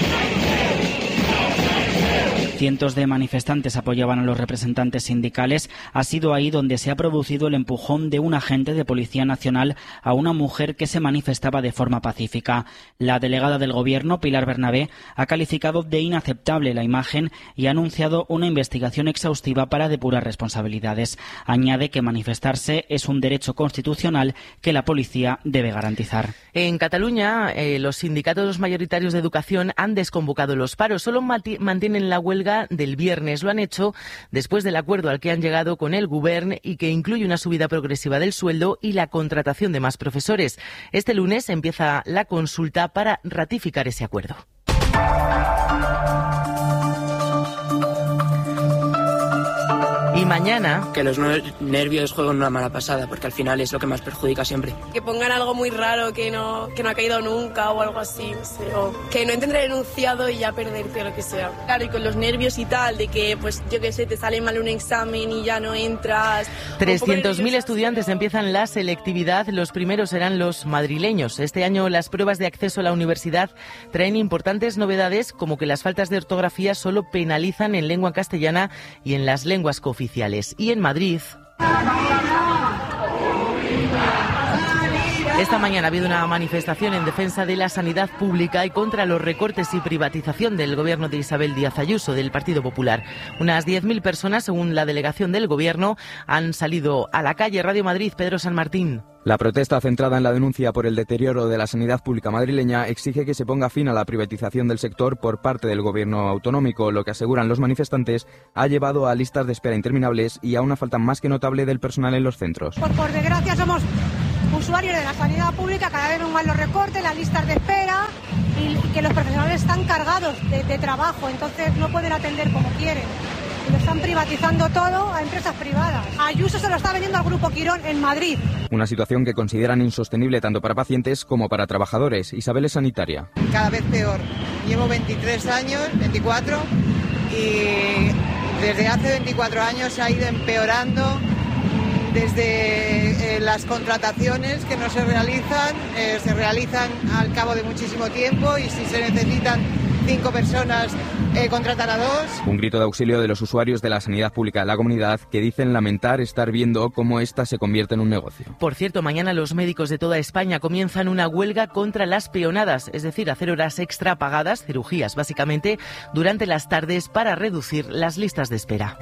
[SPEAKER 25] Cientos de manifestantes apoyaban a los representantes sindicales. Ha sido ahí donde se ha producido el empujón de un agente de Policía Nacional a una mujer que se manifestaba de forma pacífica. La delegada del Gobierno, Pilar Bernabé, ha calificado de inaceptable la imagen y ha anunciado una investigación exhaustiva para depurar responsabilidades. Añade que manifestarse es un derecho constitucional que la policía debe garantizar.
[SPEAKER 14] En Cataluña, eh, los sindicatos mayoritarios de educación han desconvocado los paros. Solo mantienen la huelga del viernes. Lo han hecho después del acuerdo al que han llegado con el Govern y que incluye una subida progresiva del sueldo y la contratación de más profesores. Este lunes empieza la consulta para ratificar ese acuerdo. Y mañana...
[SPEAKER 1] Que los nervios jueguen una mala pasada, porque al final es lo que más perjudica siempre.
[SPEAKER 3] Que pongan algo muy raro que no, que no ha caído nunca o algo así, no sé, o que no encuentre el enunciado y ya perderte o lo que sea. Claro, y con los nervios y tal, de que, pues, yo qué sé, te sale mal un examen y ya no entras.
[SPEAKER 14] trescientos mil estudiantes empiezan la selectividad, los primeros serán los madrileños. Este año las pruebas de acceso a la universidad traen importantes novedades, como que las faltas de ortografía solo penalizan en lengua castellana y en las lenguas cooficiales. Y en Madrid... Esta mañana ha habido una manifestación en defensa de la sanidad pública y contra los recortes y privatización del gobierno de Isabel Díaz Ayuso, del Partido Popular. Unas diez mil personas, según la delegación del gobierno, han salido a la calle. Radio Madrid, Pedro San Martín.
[SPEAKER 4] La protesta, centrada en la denuncia por el deterioro de la sanidad pública madrileña, exige que se ponga fin a la privatización del sector por parte del gobierno autonómico. Lo que aseguran los manifestantes ha llevado a listas de espera interminables y a una falta más que notable del personal en los centros.
[SPEAKER 6] Por, por desgracia somos usuarios de la sanidad pública, cada vez ven más los recortes, las listas de espera y, y que los profesionales están cargados de, de trabajo, entonces no pueden atender como quieren. Y lo están privatizando todo a empresas privadas. Ayuso se lo está vendiendo al Grupo Quirón en Madrid.
[SPEAKER 4] Una situación que consideran insostenible tanto para pacientes como para trabajadores. Isabel es sanitaria.
[SPEAKER 10] Cada vez peor. Llevo veintitrés años, veinticuatro, y desde hace veinticuatro años se ha ido empeorando. Desde eh, las contrataciones que no se realizan, eh, se realizan al cabo de muchísimo tiempo, y si se necesitan cinco personas, eh, contratan a dos.
[SPEAKER 4] Un grito de auxilio de los usuarios de la sanidad pública de la comunidad, que dicen lamentar estar viendo cómo esta se convierte en un negocio.
[SPEAKER 14] Por cierto, mañana los médicos de toda España comienzan una huelga contra las peonadas, es decir, hacer horas extra pagadas, cirugías básicamente, durante las tardes para reducir las listas de espera.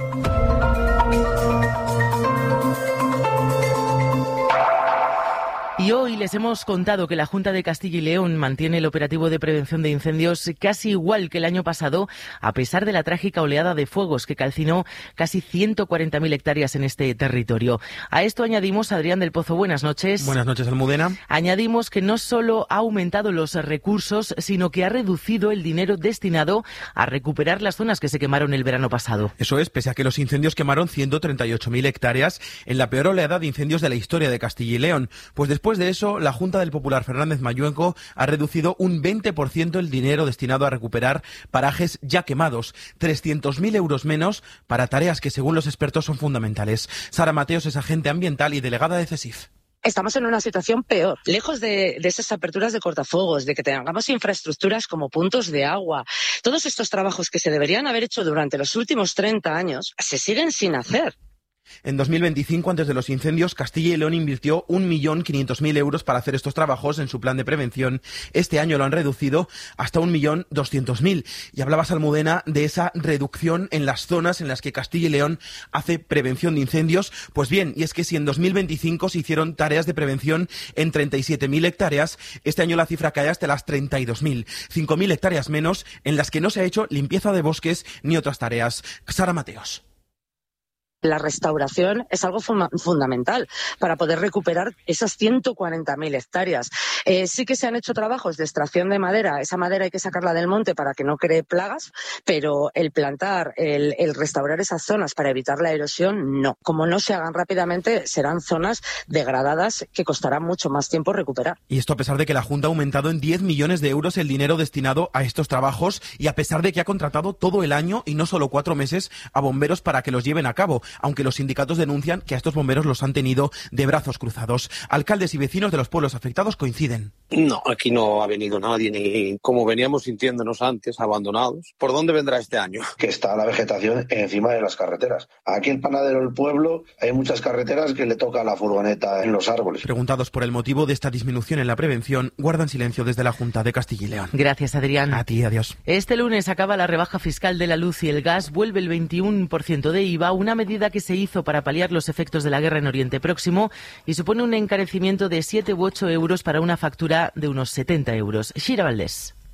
[SPEAKER 14] Y hoy les hemos contado que la Junta de Castilla y León mantiene el operativo de prevención de incendios casi igual que el año pasado, a pesar de la trágica oleada de fuegos que calcinó casi ciento cuarenta mil hectáreas en este territorio. A esto añadimos, Adrián del Pozo, buenas noches.
[SPEAKER 26] Buenas noches, Almudena.
[SPEAKER 14] Añadimos que no solo ha aumentado los recursos, sino que ha reducido el dinero destinado a recuperar las zonas que se quemaron el verano pasado.
[SPEAKER 26] Eso es, pese a que los incendios quemaron ciento treinta y ocho mil hectáreas en la peor oleada de incendios de la historia de Castilla y León. Pues después Después de eso, la Junta del Popular Fernández Mayuenco ha reducido un veinte por ciento el dinero destinado a recuperar parajes ya quemados, trescientos mil euros menos para tareas que según los expertos son fundamentales. Sara Mateos es agente ambiental y delegada de CESIF.
[SPEAKER 27] Estamos en una situación peor, lejos de, de esas aperturas de cortafuegos, de que tengamos infraestructuras como puntos de agua. Todos estos trabajos que se deberían haber hecho durante los últimos treinta años se siguen sin hacer.
[SPEAKER 26] En dos mil veinticinco, antes de los incendios, Castilla y León invirtió un millón quinientos mil euros para hacer estos trabajos en su plan de prevención. Este año lo han reducido hasta un millón doscientos mil. Y hablabas, Almudena, de esa reducción en las zonas en las que Castilla y León hace prevención de incendios. Pues bien, y es que si en dos mil veinticinco se hicieron tareas de prevención en treinta y siete mil hectáreas, este año la cifra cae hasta las treinta y dos mil. cinco mil hectáreas menos en las que no se ha hecho limpieza de bosques ni otras tareas. Sara Mateos.
[SPEAKER 27] La restauración es algo funda- fundamental para poder recuperar esas ciento cuarenta mil hectáreas. Eh, sí que se han hecho trabajos de extracción de madera. Esa madera hay que sacarla del monte para que no cree plagas, pero el plantar, el, el restaurar esas zonas para evitar la erosión, no. Como no se hagan rápidamente, serán zonas degradadas que costará mucho más tiempo recuperar.
[SPEAKER 26] Y esto a pesar de que la Junta ha aumentado en diez millones de euros el dinero destinado a estos trabajos, y a pesar de que ha contratado todo el año y no solo cuatro meses a bomberos para que los lleven a cabo, aunque los sindicatos denuncian que a estos bomberos los han tenido de brazos cruzados. Alcaldes y vecinos de los pueblos afectados coinciden.
[SPEAKER 28] No, aquí no ha venido nadie, ni como veníamos sintiéndonos antes, abandonados. ¿Por dónde vendrá este año?
[SPEAKER 29] Que está la vegetación encima de las carreteras. Aquí en Panadero del Pueblo hay muchas carreteras que le toca la furgoneta en los árboles.
[SPEAKER 26] Preguntados por el motivo de esta disminución en la prevención, guardan silencio desde la Junta de Castilla y León.
[SPEAKER 14] Gracias, Adrián.
[SPEAKER 26] A ti, adiós.
[SPEAKER 14] Este lunes acaba la rebaja fiscal de la luz y el gas, vuelve el veintiuno por ciento de I V A, una medida que se hizo para paliar los efectos de la guerra en Oriente Próximo y supone un encarecimiento de siete u ocho euros para una factura de unos setenta euros. Shira Valdés.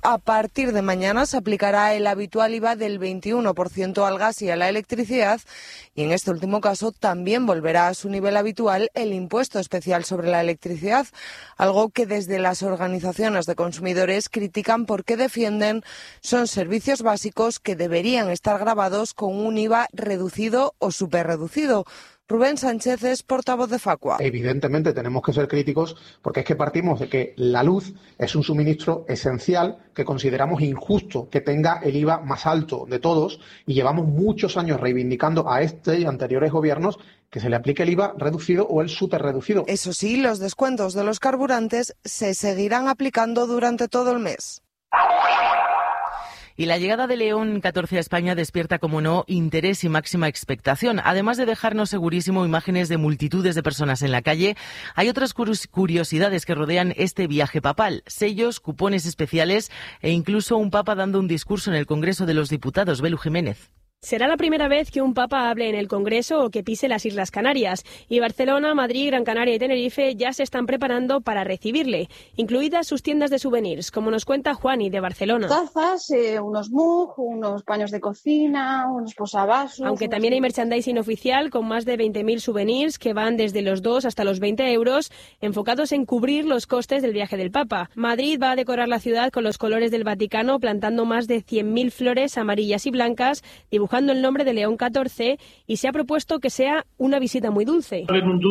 [SPEAKER 2] A partir de mañana se aplicará el habitual I V A del veintiuno por ciento al gas y a la electricidad y en este último caso también volverá a su nivel habitual el impuesto especial sobre la electricidad, algo que desde las organizaciones de consumidores critican porque defienden son servicios básicos que deberían estar gravados con un I V A reducido o superreducido. Rubén Sánchez es portavoz de Facua.
[SPEAKER 9] Evidentemente tenemos que ser críticos porque es que partimos de que la luz es un suministro esencial que consideramos injusto que tenga el I V A más alto de todos y llevamos muchos años reivindicando a este y anteriores gobiernos que se le aplique el I V A reducido o el superreducido.
[SPEAKER 2] Eso sí, los descuentos de los carburantes se seguirán aplicando durante todo el mes.
[SPEAKER 14] Y la llegada de León catorce a España despierta, como no, interés y máxima expectación. Además de dejarnos segurísimo imágenes de multitudes de personas en la calle, hay otras curiosidades que rodean este viaje papal. Sellos, cupones especiales e incluso un papa dando un discurso en el Congreso de los Diputados. Belu Jiménez.
[SPEAKER 22] Será la primera vez que un papa hable en el Congreso o que pise las Islas Canarias. Y Barcelona, Madrid, Gran Canaria y Tenerife ya se están preparando para recibirle, incluidas sus tiendas de souvenirs, como nos cuenta Juani de Barcelona.
[SPEAKER 11] Tazas, eh, unos mug, unos paños de cocina, unos posavasos.
[SPEAKER 22] Aunque también hay merchandising oficial con más de veinte mil souvenirs que van desde los dos hasta los veinte euros, enfocados en cubrir los costes del viaje del Papa. Madrid va a decorar la ciudad con los colores del Vaticano, plantando más de cien mil flores amarillas y blancas, dibujando el nombre de León catorce, y se ha propuesto que sea una visita muy dulce.